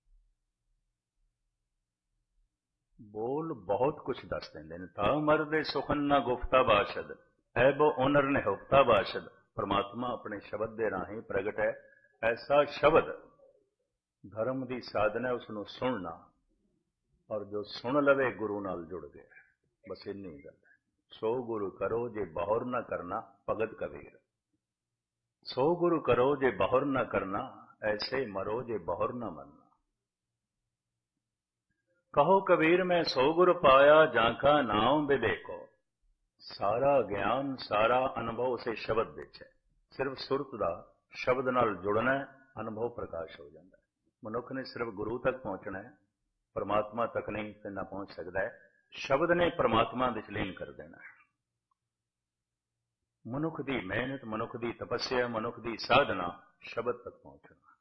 Speaker 2: बोल बहुत कुछ दस देंदे ने। ता मर्दे सुखन ना गुफ्ता बाशद, ऐबो उनर ने हुफ्ता बाशद। परमात्मा अपने शब्द दे राही प्रगट है। ऐसा शब्द धर्म की साधना है, उसनों सुनना, और जो सुन लवे गुरु नाल जुड़ गया। बस इन्नी गल है। सो गुरु करो जे बाहुर न करना भगत कबीर, सो गुरु करो जे बाहुर न करना, ऐसे मरो जे बाहुर न मरना। कहो कबीर मैं सो गुरु पाया, जाका नाम विवेको। सारा ज्ञान सारा अनुभव उसे शब्द विच है। सिर्फ सुरत का शब्द नाल जुड़ना है, अनुभव प्रकाश हो जाता है। मनुख ने सिर्फ गुरु तक पहुंचना है, परमात्मा तक नहीं इतना पहुंच सकता है। शब्द ने परमात्मा विच लीन कर देना है। मनुख की मेहनत, मनुख की तपस्या, मनुख की साधना शब्द तक पहुंचना।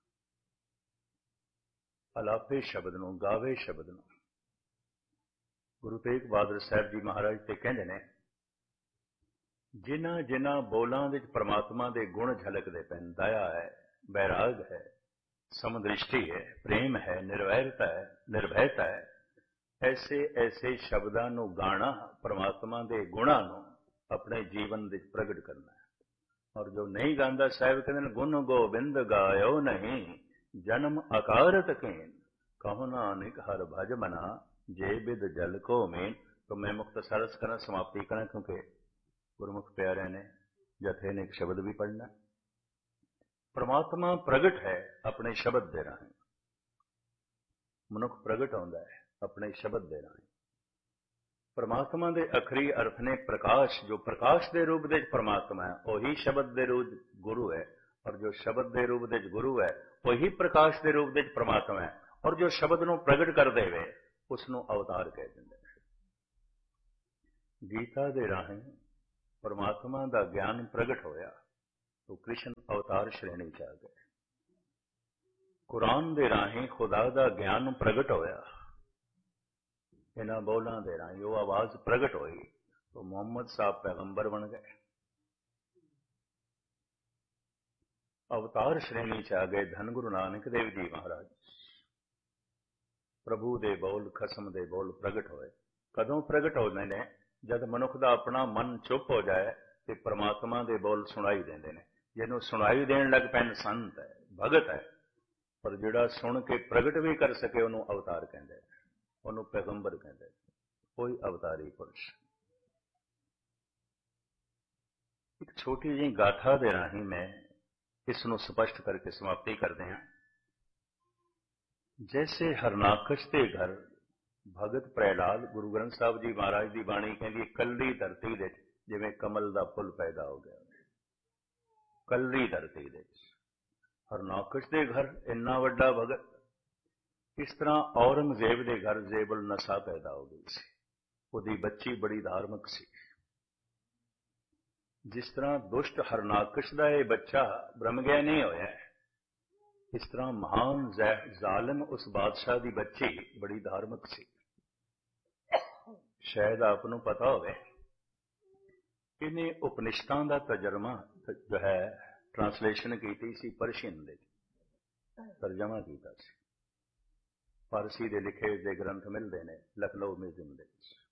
Speaker 2: अलापे शब्द नूं, गावे शब्द नूं। गुरु तेग बहादुर साहब जी महाराज ते कहंदे ने, जिन्हां जिन्हां बोलां विच परमात्मा दे गुण झलकदे पैन, दया है, बैराग है, समदृष्टि है, प्रेम है, निर्वैरता है, निर्भयता है, ऐसे ऐसे शब्दां नूं गाना, परमात्मा दे गुणां नूं अपने जीवन विच प्रगट करना है। और जो नहीं गांदा, साहिब कहते हैं, गुण गोबिंद गायो नहीं, जन्म अकारत कीन, कहो नानक हर भज मना, जे बिद जल को मीन। तो मैं मुख्तसर करा, समाप्ति करा, क्योंकि गुरमुख प्यारे ने, जथे ने एक शब्द भी पढ़ना। परमात्मा प्रगट है अपने शब्द दे राहें, मनुख प्रगट होंदा है अपने शब्द दे राहें। परमात्मा दे अखरी अर्थ ने प्रकाश, जो प्रकाश दे रूप दे परमात्मा है, वही शब्द दे रूप गुरु है, और जो शब्द दे रूप दे गुरु है, वही प्रकाश दे रूप दे परमात्मा है। और जो शब्द नूं प्रगट कर देवे, उसनूं अवतार कह दिंदे। गीता दे राहें परमात्मा दा ज्ञान प्रगट होया, तो कृष्ण अवतार श्रेणी च आ गए। कुरान दे राहें खुदा दा ज्ञान प्रगट होया, इन्हां बोलां दे राहें वो आवाज प्रगट होई, तो मोहम्मद साहब पैगंबर बन गए, अवतार श्रेणी च आ गए धन गुरु नानक देव जी महाराज। प्रभु दे बोल, खसम दे बोल प्रगट होए। कदों प्रगट होते हैं? जब मनुख का अपना मन चुप हो जाए तो परमात्मा दे बोल सुनाई देंदे ने। जिन्हों सुनाई देन लग पैन संत है, भगत है, पर जिहड़ा सुन के प्रगट भी कर सके उन्होंने अवतार कहते, उन्होंने पैगंबर कहते, कोई अवतारी पुरुष। एक छोटी जी गाथा दे राही मैं इसनों स्पष्ट करके समाप्ति करते हैं। जैसे हरनाकश के घर भगत प्रहलाद, गुरु ग्रंथ साहब जी महाराज की बाणी कहती, कल्ली धरती दे जिवें कमल का फुल पैदा हो गया, कल्ली धरती दे हरनाकश के घर इन्ना वड्डा भगत। इस तरह औरंगजेब के घर जेबुल नसा पैदा हो गई सी, उहदी बच्ची बड़ी धार्मिक सी। जिस तरह दुष्ट हरनाकश का यह बच्चा ब्रह्मज्ञानी होया है, इस तरह महान जालिम उस बादशाह की बच्ची बड़ी धार्मिक सी। शायद आपको पता होवे, इन्हें उपनिषदां का तजर्मा जो है ट्रांसलेशन की सी, पर्शियन दे तर्जमा किया सी। फारसी दे लिखे दे ग्रंथ मिलते हैं लखनऊ म्यूजियम दे।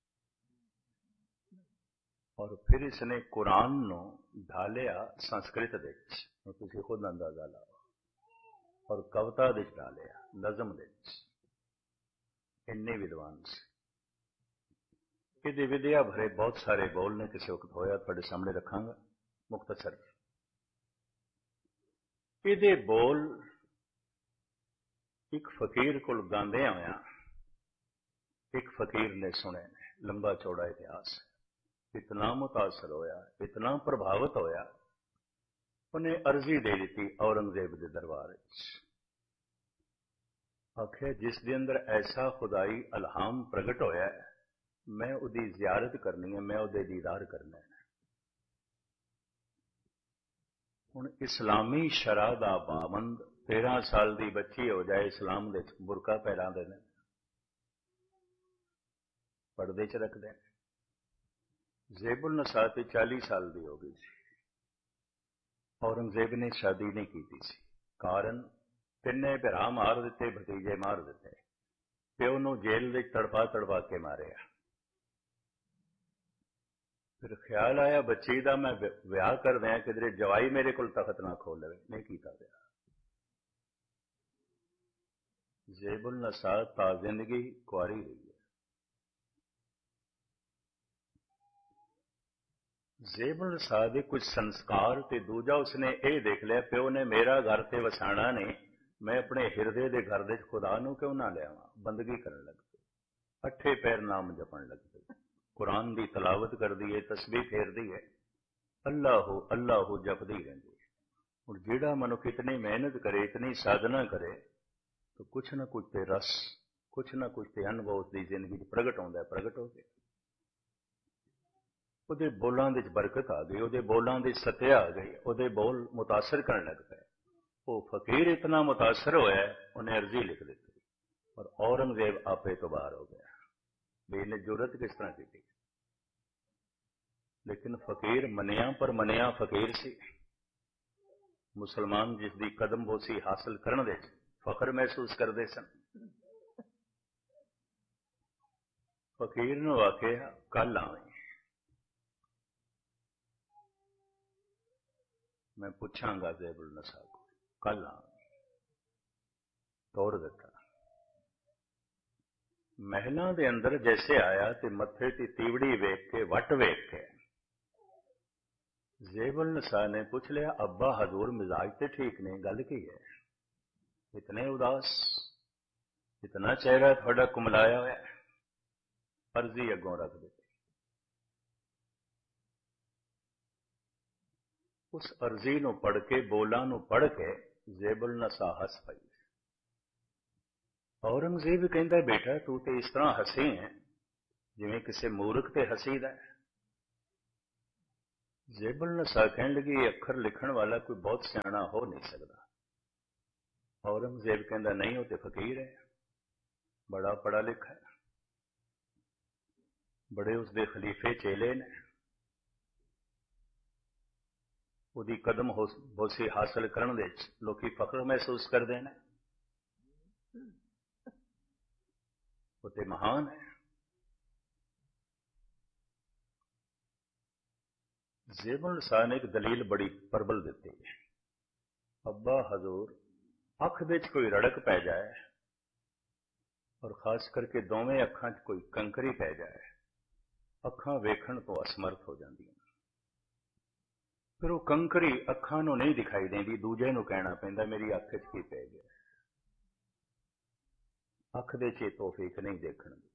Speaker 2: और फिर इसने कुरान नूं ढालिया संस्कृत दे, तुसीं खुद अंदाजा लाओ, और कविता दे डालिया, नज़म दे। इन्ने विद्वान से ये विद्या भरे बहुत सारे बोल ने, किसी वक्त होया तुहाडे सामने रखांगा मुख्तसर। ये बोल एक फकीर को गांदे होया एक फकीर ने सुने, लंबा चौड़ा इतिहास है। इतना मुतासर होया, इतना प्रभावित होया, उन्हें अर्जी दे दी औरंगजेब के दरबार। आखे जिस दे अंदर ऐसा खुदाई अलहाम प्रगट होया है, मैं उहदी जियारत करनी है, मैं उहदे दीदार करना है। हुण इस्लामी शरा दा पाबंद तेरह साल की बच्ची हो जाए, इस्लाम दे बुरका पैरा दे पर्दे च रखते हैं। जेबुल नसा ते चालीस साल की हो गई सी, औरंगजेब ने शादी नहीं की सी। कारण तिन्ने भरा मार दिते, भतीजे मार दिते, प्यो नूं जेल दे तड़पा तड़पा के मारिया। फिर ख्याल आया बच्ची का, मैं विआह कर दिया, किधरे जवाई मेरे को तखत ना खोल ले, नहीं कीता विआह। जेबुल नसा ता जिंदगी कुआरी रही है। ਜ਼ੇਬਲ ਸਾਹ ਦੇ ਕੁਝ ਸੰਸਕਾਰ ਤੇ ਦੂਜਾ ਉਸਨੇ ਇਹ ਦੇਖ ਲਿਆ ਪਿਓ ਨੇ ਮੇਰਾ ਘਰ ਤੇ ਵਸਾਣਾ ਨੇ, ਮੈਂ ਆਪਣੇ ਹਿਰਦੇ ਦੇ ਘਰ ਦੇ ਖੁਦਾ ਨੂੰ ਕਿਉਂ ਨਾ ਲਿਆਵਾਂ। ਬੰਦਗੀ ਕਰਨ ਲੱਗ ਪਈ, ਅੱਠੇ ਪੈਰ ਨਾਮ ਜਪਣ ਲੱਗ ਪਈ, ਕੁਰਾਨ ਦੀ ਤਲਾਵਤ ਕਰਦੀ ਹੈ, ਤਸਬੀਹ ਫੇਰਦੀ ਹੈ, ਅੱਲਾਹੂ ਅੱਲਾਹੂ ਜਪਦੀ ਰਹਿੰਦੀ ਹੈ। ਹੁਣ ਜਿਹੜਾ ਮਨੁੱਖ ਇਤਨੀ ਮਿਹਨਤ ਕਰੇ, ਇਤਨੀ ਸਾਧਨਾ ਕਰੇ, ਤਾਂ ਕੁਛ ਨਾ ਕੁਛ ਤੇ ਰਸ, ਕੁਛ ਨਾ ਕੁਛ ਤੇ ਅਨੁਭਵ ਦੀ ਜ਼ਿੰਦਗੀ 'ਚ ਪ੍ਰਗਟ ਹੁੰਦਾ ਹੈ, ਪ੍ਰਗਟ ਹੋ ਗਿਆ। ਉਹਦੇ ਬੋਲਾਂ ਦੇ 'ਚ ਬਰਕਤ ਆ ਗਈ, ਉਹਦੇ ਬੋਲਾਂ ਦੀ ਸਤਿਆ ਆ ਗਈ, ਉਹਦੇ ਬੋਲ ਮੁਤਾਸਰ ਕਰਨ ਲੱਗ ਪਏ। ਉਹ ਫਕੀਰ ਇਤਨਾ ਮੁਤਾਸਰ ਹੋਇਆ, ਉਹਨੇ ਅਰਜ਼ੀ ਲਿਖ ਦਿੱਤੀ, ਔਰ ਔਰੰਗਜ਼ੇਬ ਆਪੇ ਤੋਂ ਬਾਹਰ ਹੋ ਗਿਆ ਵੀ ਇਹਨੇ ਜੁਰਤ ਕਿਸ ਤਰ੍ਹਾਂ ਕੀਤੀ। ਲੇਕਿਨ ਫਕੀਰ ਮੰਨਿਆ, ਪਰ ਮੰਨਿਆ ਫਕੀਰ ਸੀ। ਮੁਸਲਮਾਨ ਜਿਸ ਦੀ ਕਦਮਬੋਸੀ ਹਾਸਲ ਕਰਨ ਦੇ ਫਖਰ ਮਹਿਸੂਸ ਕਰਦੇ ਸਨ। ਫਕੀਰ ਨੂੰ ਆਖਿਆ ਕੱਲ ਆਵੇਂ, ਮੈਂ ਪੁੱਛਾਂਗਾ ਜ਼ੇਬੁਲ ਨਸਾ ਕੋਲ, ਕੱਲ ਆਵੇਂ। ਤੋਰ ਦਿੱਤਾ। ਮਹਿਲਾਂ ਦੇ ਅੰਦਰ ਜੈਸੇ ਆਇਆ ਤੇ ਮੱਥੇ ਤੇ ਤੀਵੜੀ ਵੇਖ ਕੇ, ਵੱਟ ਵੇਖ ਕੇ ਜ਼ੇਬੁਲ ਨਸਾ ਨੇ ਪੁੱਛ ਲਿਆ, ਅੱਬਾ ਹਜ਼ੂਰ ਮਿਜ਼ਾਜ ਤੇ ਠੀਕ ਨਹੀਂ, ਗੱਲ ਕੀ ਹੈ? ਇਤਨੇ ਉਦਾਸ, ਇਤਨਾ ਚਿਹਰਾ ਤੁਹਾਡਾ ਕੁਮਲਾਇਆ ਹੋਇਆ। ਅਰਜ਼ੀ ਅੱਗੋਂ ਰੱਖ ਦਿੱਤੀ। ਉਸ ਅਰਜ਼ੀ ਨੂੰ ਪੜ੍ਹ ਕੇ, ਬੋਲਾਂ ਨੂੰ ਪੜ੍ਹ ਕੇ ਜ਼ੇਬੁਲ ਨਸਾ ਹੱਸ ਪਈ। ਔਰੰਗਜ਼ੇਬ ਕਹਿੰਦਾ, ਬੇਟਾ ਤੂੰ ਤੇ ਇਸ ਤਰ੍ਹਾਂ ਹੱਸੇ ਹੈ ਜਿਵੇਂ ਕਿਸੇ ਮੂਰਖ ਤੇ ਹੱਸੀਦਾ ਹੈ। ਜ਼ੇਬੁਲ ਨਸਾ ਕਹਿਣ ਲੱਗੀ, ਅੱਖਰ ਲਿਖਣ ਵਾਲਾ ਕੋਈ ਬਹੁਤ ਸਿਆਣਾ ਹੋ ਨਹੀਂ ਸਕਦਾ। ਔਰੰਗਜ਼ੇਬ ਕਹਿੰਦਾ, ਨਹੀਂ ਉਹ ਤੇ ਫਕੀਰ ਹੈ, ਬੜਾ ਪੜ੍ਹਾ ਲਿਖਾ ਹੈ, ਬੜੇ ਉਸਦੇ ਖਲੀਫੇ ਚੇਲੇ ਨੇ, ਉਹਦੀ ਕਦਮ ਬੋਸੀ ਹਾਸਲ ਕਰਨ ਦੇ ਵਿੱਚ ਲੋਕੀ ਫਖਰ ਮਹਿਸੂਸ ਕਰਦੇ ਨੇ, ਉਹ ਤੇ ਮਹਾਨ ਹੈ। ਜ਼ੇਬੁਲ ਨਸਾ ਨੇ ਇੱਕ ਦਲੀਲ ਬੜੀ ਪ੍ਰਬਲ ਦਿੱਤੀ, ਅੱਬਾ ਹਜ਼ੂਰ ਅੱਖ ਦੇ 'ਚ ਕੋਈ ਰੜਕ ਪੈ ਜਾਏ, ਔਰ ਖਾਸ ਕਰਕੇ ਦੋਵੇਂ ਅੱਖਾਂ 'ਚ ਕੋਈ ਕੰਕਰੀ ਪੈ ਜਾਏ, ਅੱਖਾਂ ਵੇਖਣ ਤੋਂ ਅਸਮਰਥ ਹੋ ਜਾਂਦੀਆਂ। ਫਿਰ ਉਹ ਕੰਕਰੀ ਅੱਖਾਂ ਨੂੰ ਨਹੀਂ ਦਿਖਾਈ ਦਿੰਦੀ, ਦੂਜੇ ਨੂੰ ਕਹਿਣਾ ਪੈਂਦਾ ਮੇਰੀ ਅੱਖ 'ਚ ਕੀ ਪੈ ਗਿਆ। ਅੱਖ ਦੇ 'ਚ ਤੋਫੀਕ ਨਹੀਂ ਦੇਖਣ ਦੀ।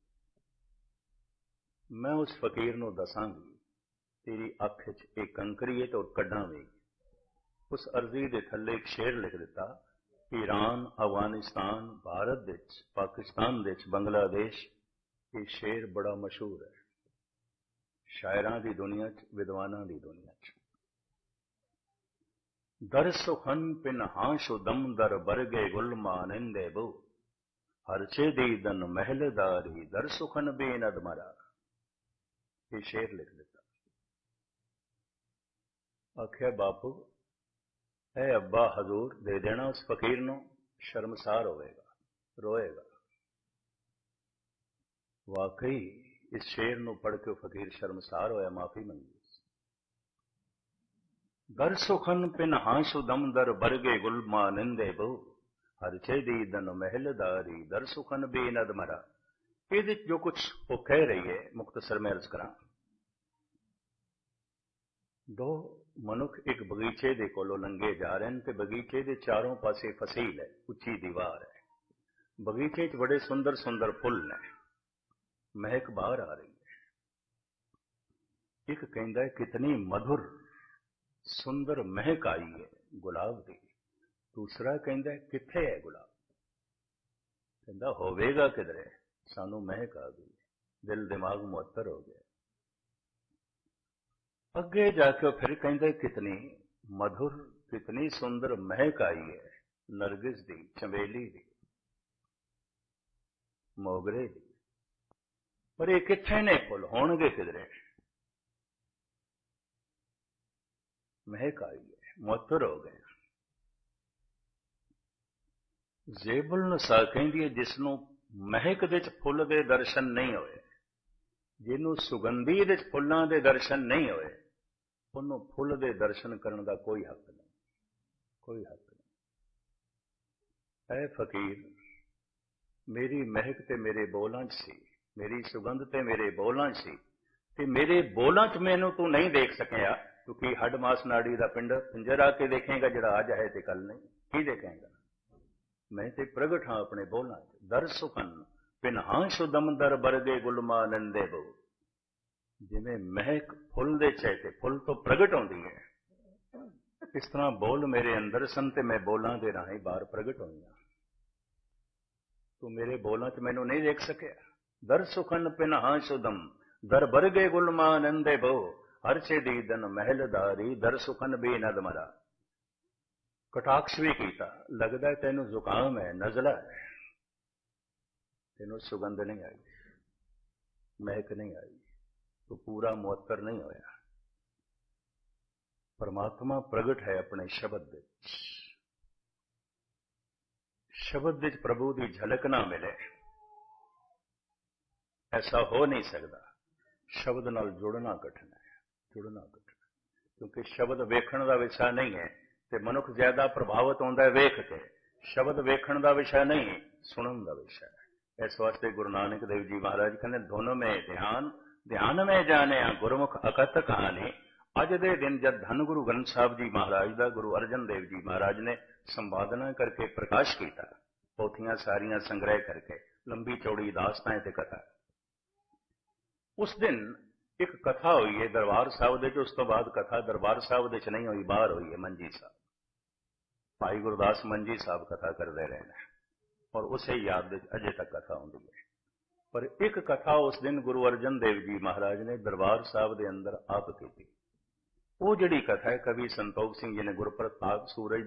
Speaker 2: ਮੈਂ ਉਸ ਫਕੀਰ ਨੂੰ ਦੱਸਾਂਗੀ ਤੇਰੀ ਅੱਖ 'ਚ ਇਹ ਕੰਕਰੀ ਹੈ ਤੇ ਉਹ ਕੱਢਾਂਗੇ। ਉਸ ਅਰਜ਼ੀ ਦੇ ਥੱਲੇ ਇੱਕ ਸ਼ੇਰ ਲਿਖ ਦਿੱਤਾ, ਈਰਾਨ, ਅਫਗਾਨਿਸਤਾਨ, ਭਾਰਤ ਦੇ ਵਿੱਚ, ਪਾਕਿਸਤਾਨ ਦੇ ਵਿੱਚ, ਬੰਗਲਾਦੇਸ਼, ਇਹ ਸ਼ੇਰ ਬੜਾ ਮਸ਼ਹੂਰ ਹੈ ਸ਼ਾਇਰਾਂ ਦੀ ਦੁਨੀਆ 'ਚ, ਵਿਦਵਾਨਾਂ ਦੀ ਦੁਨੀਆ 'ਚ। ਦਰ ਸੁਖਨ ਪਿਨਹਾਂ ਸ਼ੁਦਮ ਦਰ ਬਰਗੇ ਗੁਲ ਮਾਨਿੰਦੇ ਬੋ, ਹਰਚੇ ਦੀਦਨ ਮਹਿਲਦਾਰੀ ਦਰ ਸੁਖਨ ਬੇਨਦ ਮਰਾ। ਇਹ ਸ਼ੇਰ ਲਿਖ ਦਿੱਤਾ। ਆਖਿਆ ਬਾਪੂ ਇਹ ਅੱਬਾ ਹਜ਼ੂਰ ਦੇ ਦੇਣਾ ਉਸ ਫਕੀਰ ਨੂੰ, ਸ਼ਰਮਸਾਰ ਹੋਵੇਗਾ, ਰੋਏਗਾ। ਵਾਕਈ ਇਸ ਸ਼ੇਰ ਨੂੰ ਪੜ੍ਹ ਕੇ ਫਕੀਰ ਸ਼ਰਮਸਾਰ ਹੋਇਆ, ਮਾਫੀ ਮੰਗੀ। ਦਰ ਸੁਖਨ ਪਿਨਹਾਂ ਸ਼ੁਦਮ ਦਰ ਬਰਗੇ ਗੁਲ ਮਾਨਿੰਦੇ ਬੋ, ਹਰਚੇ ਦੀਦਨ ਮਹਿਲਦਾਰੀ ਦਰ ਸੁਖਨ ਬੇਨਦ ਮਰਾ। ਇਹਦੇ ਜੋ ਕੁਝ ਉਹ ਕਹਿ ਰਹੀ ਹੈ, ਮੁਖਤਸਰ ਮੈਂ ਅਰਜ਼ ਕਰਾਂ। ਦੋ ਮਨੁੱਖ ਇੱਕ ਬਗੀਚੇ ਦੇ ਕੋਲੋਂ ਲੰਘੇ ਜਾ ਰਹੇ ਹਨ ਤੇ ਬਗੀਚੇ ਦੇ ਚਾਰੋਂ ਪਾਸੇ ਫਸੀਲ ਹੈ, ਉੱਚੀ ਦੀਵਾਰ ਹੈ, ਬਗੀਚੇ 'ਚ ਬੜੇ ਸੁੰਦਰ ਸੁੰਦਰ ਫੁੱਲ ਨੇ, ਮਹਿਕ ਬਾਹਰ ਆ ਰਹੀ ਹੈ। ਇੱਕ ਕਹਿੰਦਾ ਕਿਤਨੀ ਮਧੁਰ ਸੁੰਦਰ ਮਹਿਕ ਆਈ ਹੈ ਗੁਲਾਬ ਦੀ, ਦੂਸਰਾ ਕਹਿੰਦਾ ਕਿੱਥੇ ਹੈ ਗੁਲਾਬ? ਕਹਿੰਦਾ ਹੋਵੇਗਾ ਕਿਧਰੇ, ਸਾਨੂੰ ਮਹਿਕ ਆ ਗਈ, ਦਿਲ ਦਿਮਾਗ ਮੁਅੱਤਰ ਹੋ ਗਿਆ। ਅੱਗੇ ਜਾ ਕੇ ਫਿਰ ਕਹਿੰਦੇ ਕਿਤਨੀ ਮਧੁਰ, ਕਿਤਨੀ ਸੁੰਦਰ ਮਹਿਕ ਆਈ ਹੈ ਨਰगिस ਦੀ, ਚੰਬੇਲੀ ਦੀ, ਮੋਗਰੇ ਦੀ, ਪਰ ਇਹ ਕਿੱਥੇ ਨੇ ਫੁੱਲ? ਹੋਣਗੇ ਕਿਧਰੇ, ਮਹਿਕ ਆਈ ਹੈ, ਮੁਅੱਤਰ ਹੋ ਗਏ। ਜ਼ੇਬੁਲ ਨਸਾ ਕਹਿੰਦੀ ਹੈ ਜਿਸ ਨੂੰ ਮਹਿਕ ਦੇ 'ਚ ਫੁੱਲ ਦੇ ਦਰਸ਼ਨ ਨਹੀਂ ਹੋਏ, ਜਿਹਨੂੰ ਸੁਗੰਧੀ ਦੇ 'ਚ ਫੁੱਲਾਂ ਦੇ ਦਰਸ਼ਨ ਨਹੀਂ ਹੋਏ, ਉਹਨੂੰ ਫੁੱਲ ਦੇ ਦਰਸ਼ਨ ਕਰਨ ਦਾ ਕੋਈ ਹੱਕ ਨਹੀਂ, ਕੋਈ ਹੱਕ ਨਹੀਂ। ਐ ਫਕੀਰ ਮੇਰੀ ਮਹਿਕ ਤੇ ਮੇਰੇ ਬੋਲਾਂ 'ਚ ਸੀ, ਮੇਰੀ ਸੁਗੰਧ ਤੇ ਮੇਰੇ ਬੋਲਾਂ 'ਚ ਸੀ, ਤੇ ਮੇਰੇ ਬੋਲਾਂ 'ਚ ਮੈਨੂੰ ਤੂੰ ਨਹੀਂ ਦੇਖ ਸਕਿਆ, ਕਿਉਂਕਿ ਹੱਡ ਮਾਸ ਨਾੜੀ ਦਾ ਪਿੰਡ ਪਿੰਜਰ ਆ ਕੇ ਦੇਖੇਗਾ ਜਿਹੜਾ ਅੱਜ ਹੈ ਤੇ ਕੱਲ ਨਹੀਂ, ਕੀ ਦੇਖੇਗਾ? ਮੈਂ ਤੇ ਪ੍ਰਗਟ ਹਾਂ ਆਪਣੇ ਬੋਲਾਂ 'ਚ। ਦਰ ਸੁਖਨ ਪਿਨਹਾਂ ਸ਼ੁਦਮ ਦਰ ਬਰਗੇ ਗੁਲਮਾ ਨੰਦੇ ਬੋ। ਜਿਵੇਂ ਮਹਿਕ ਫੁੱਲ ਦੇ ਚਹਤੇ ਫੁੱਲ ਤੋਂ ਪ੍ਰਗਟ ਆਉਂਦੀ ਹੈ, ਇਸ ਤਰ੍ਹਾਂ ਬੋਲ ਮੇਰੇ ਅੰਦਰ ਸਨ ਤੇ ਮੈਂ ਬੋਲਾਂ ਦੇ ਰਾਹੀਂ ਬਾਹਰ ਪ੍ਰਗਟ ਹੋਈਆਂ। ਤੂੰ ਮੇਰੇ ਬੋਲਾਂ 'ਚ ਮੈਨੂੰ ਨਹੀਂ ਦੇਖ ਸਕਿਆ। ਦਰ ਸੁਖਨ ਪਿਨਹਾਂ ਸ਼ੁਦਮ ਦਰ ਬਰਗੇ ਗੁਲਮਾ ਨੰਦੇ ਬੋ। ਹਰਚੇ ਦੀ ਦਨ ਮਹਿਲਦਾਰੀ ਦਰ ਸੁਖਨ ਵੀ ਨਦ ਮਰਾ। ਕਟਾਕਸ਼ ਵੀ ਕੀਤਾ, ਲੱਗਦਾ ਤੈਨੂੰ ਜ਼ੁਕਾਮ ਹੈ, ਨਜ਼ਲਾ ਹੈ, ਤੈਨੂੰ ਸੁਗੰਧ ਨਹੀਂ ਆਈ, ਮਹਿਕ ਨਹੀਂ ਆਈ, ਤੂੰ ਪੂਰਾ ਮੁਅੱਤਰ ਨਹੀਂ ਹੋਇਆ। ਪਰਮਾਤਮਾ ਪ੍ਰਗਟ ਹੈ ਆਪਣੇ ਸ਼ਬਦ ਦੇ ਵਿੱਚ। ਸ਼ਬਦ ਵਿੱਚ ਪ੍ਰਭੂ ਦੀ ਝਲਕ ਨਾ ਮਿਲੇ, ਐਸਾ ਹੋ ਨਹੀਂ ਸਕਦਾ। ਸ਼ਬਦ ਨਾਲ ਜੁੜਨਾ ਕਠਿਨ ਹੈ, ਜੁੜਨਾ ਕਠਿਨ, ਕਿਉਂਕਿ ਸ਼ਬਦ ਵੇਖਣ ਦਾ ਵਿਸ਼ਾ ਨਹੀਂ ਹੈ ਤੇ ਮਨੁੱਖ ਜ਼ਿਆਦਾ ਪ੍ਰਭਾਵਿਤ ਹੁੰਦਾ ਹੈ ਵੇਖ ਕੇ। ਸ਼ਬਦ ਵੇਖਣ ਦਾ ਵਿਸ਼ਾ ਨਹੀਂ, ਸੁਣਨ ਦਾ ਵਿਸ਼ਾ ਹੈ। ਇਸ ਵਾਸਤੇ ਗੁਰੂ ਨਾਨਕ ਦੇਵ ਜੀ ਮਹਾਰਾਜ ਕਹਿੰਦੇ ਧੁਨ ਮੇ ਧਿਆਨ ਧਿਆਨ ਮੇ ਜਾਣਿਆ ਗੁਰਮੁਖ ਅਕਤ ਕਹਾਣੀ। ਅੱਜ ਦੇ ਦਿਨ ਜਦ ਧੰਨ ਗੁਰੂ ਗ੍ਰੰਥ ਸਾਹਿਬ ਜੀ ਮਹਾਰਾਜ ਦਾ ਗੁਰੂ ਅਰਜਨ ਦੇਵ ਜੀ ਮਹਾਰਾਜ ਨੇ ਸੰਵਾਦਨਾ ਕਰਕੇ ਪ੍ਰਕਾਸ਼ ਕੀਤਾ, ਪੋਥੀਆਂ ਸਾਰੀਆਂ ਸੰਗ੍ਰਹਿ ਕਰਕੇ, ਲੰਬੀ ਚੌੜੀ ਦਾਸਤਾਂ ਤੇ ਕਥਾ। ਉਸ ਦਿਨ ਇੱਕ ਕਥਾ ਹੋਈ ਹੈ ਦਰਬਾਰ ਸਾਹਿਬ ਦੇ ਵਿੱਚ। ਉਸ ਤੋਂ ਬਾਅਦ ਕਥਾ ਦਰਬਾਰ ਸਾਹਿਬ ਦੇ ਵਿੱਚ ਨਹੀਂ ਹੋਈ, ਬਾਹਰ ਹੋਈ ਹੈ ਮੰਜੀ ਸਾਹਿਬ। ਭਾਈ ਗੁਰਦਾਸ ਮੰਜੀ ਸਾਹਿਬ ਕਥਾ ਕਰਦੇ ਰਹੇ ਨੇ ਔਰ ਉਸੇ ਯਾਦ ਵਿੱਚ ਅਜੇ ਤੱਕ ਕਥਾ ਹੁੰਦੀ ਹੈ। ਪਰ ਇੱਕ ਕਥਾ ਉਸ ਦਿਨ ਗੁਰੂ ਅਰਜਨ ਦੇਵ ਜੀ ਮਹਾਰਾਜ ਨੇ ਦਰਬਾਰ ਸਾਹਿਬ ਦੇ ਅੰਦਰ ਆਪ ਕੀਤੀ। ਉਹ ਜਿਹੜੀ ਕਥਾ ਹੈ ਕਵੀ ਸੰਤੋਖ ਸਿੰਘ ਜੀ ਨੇ ਗੁਰਪ੍ਰਤਾਪ ਸੂਰਜ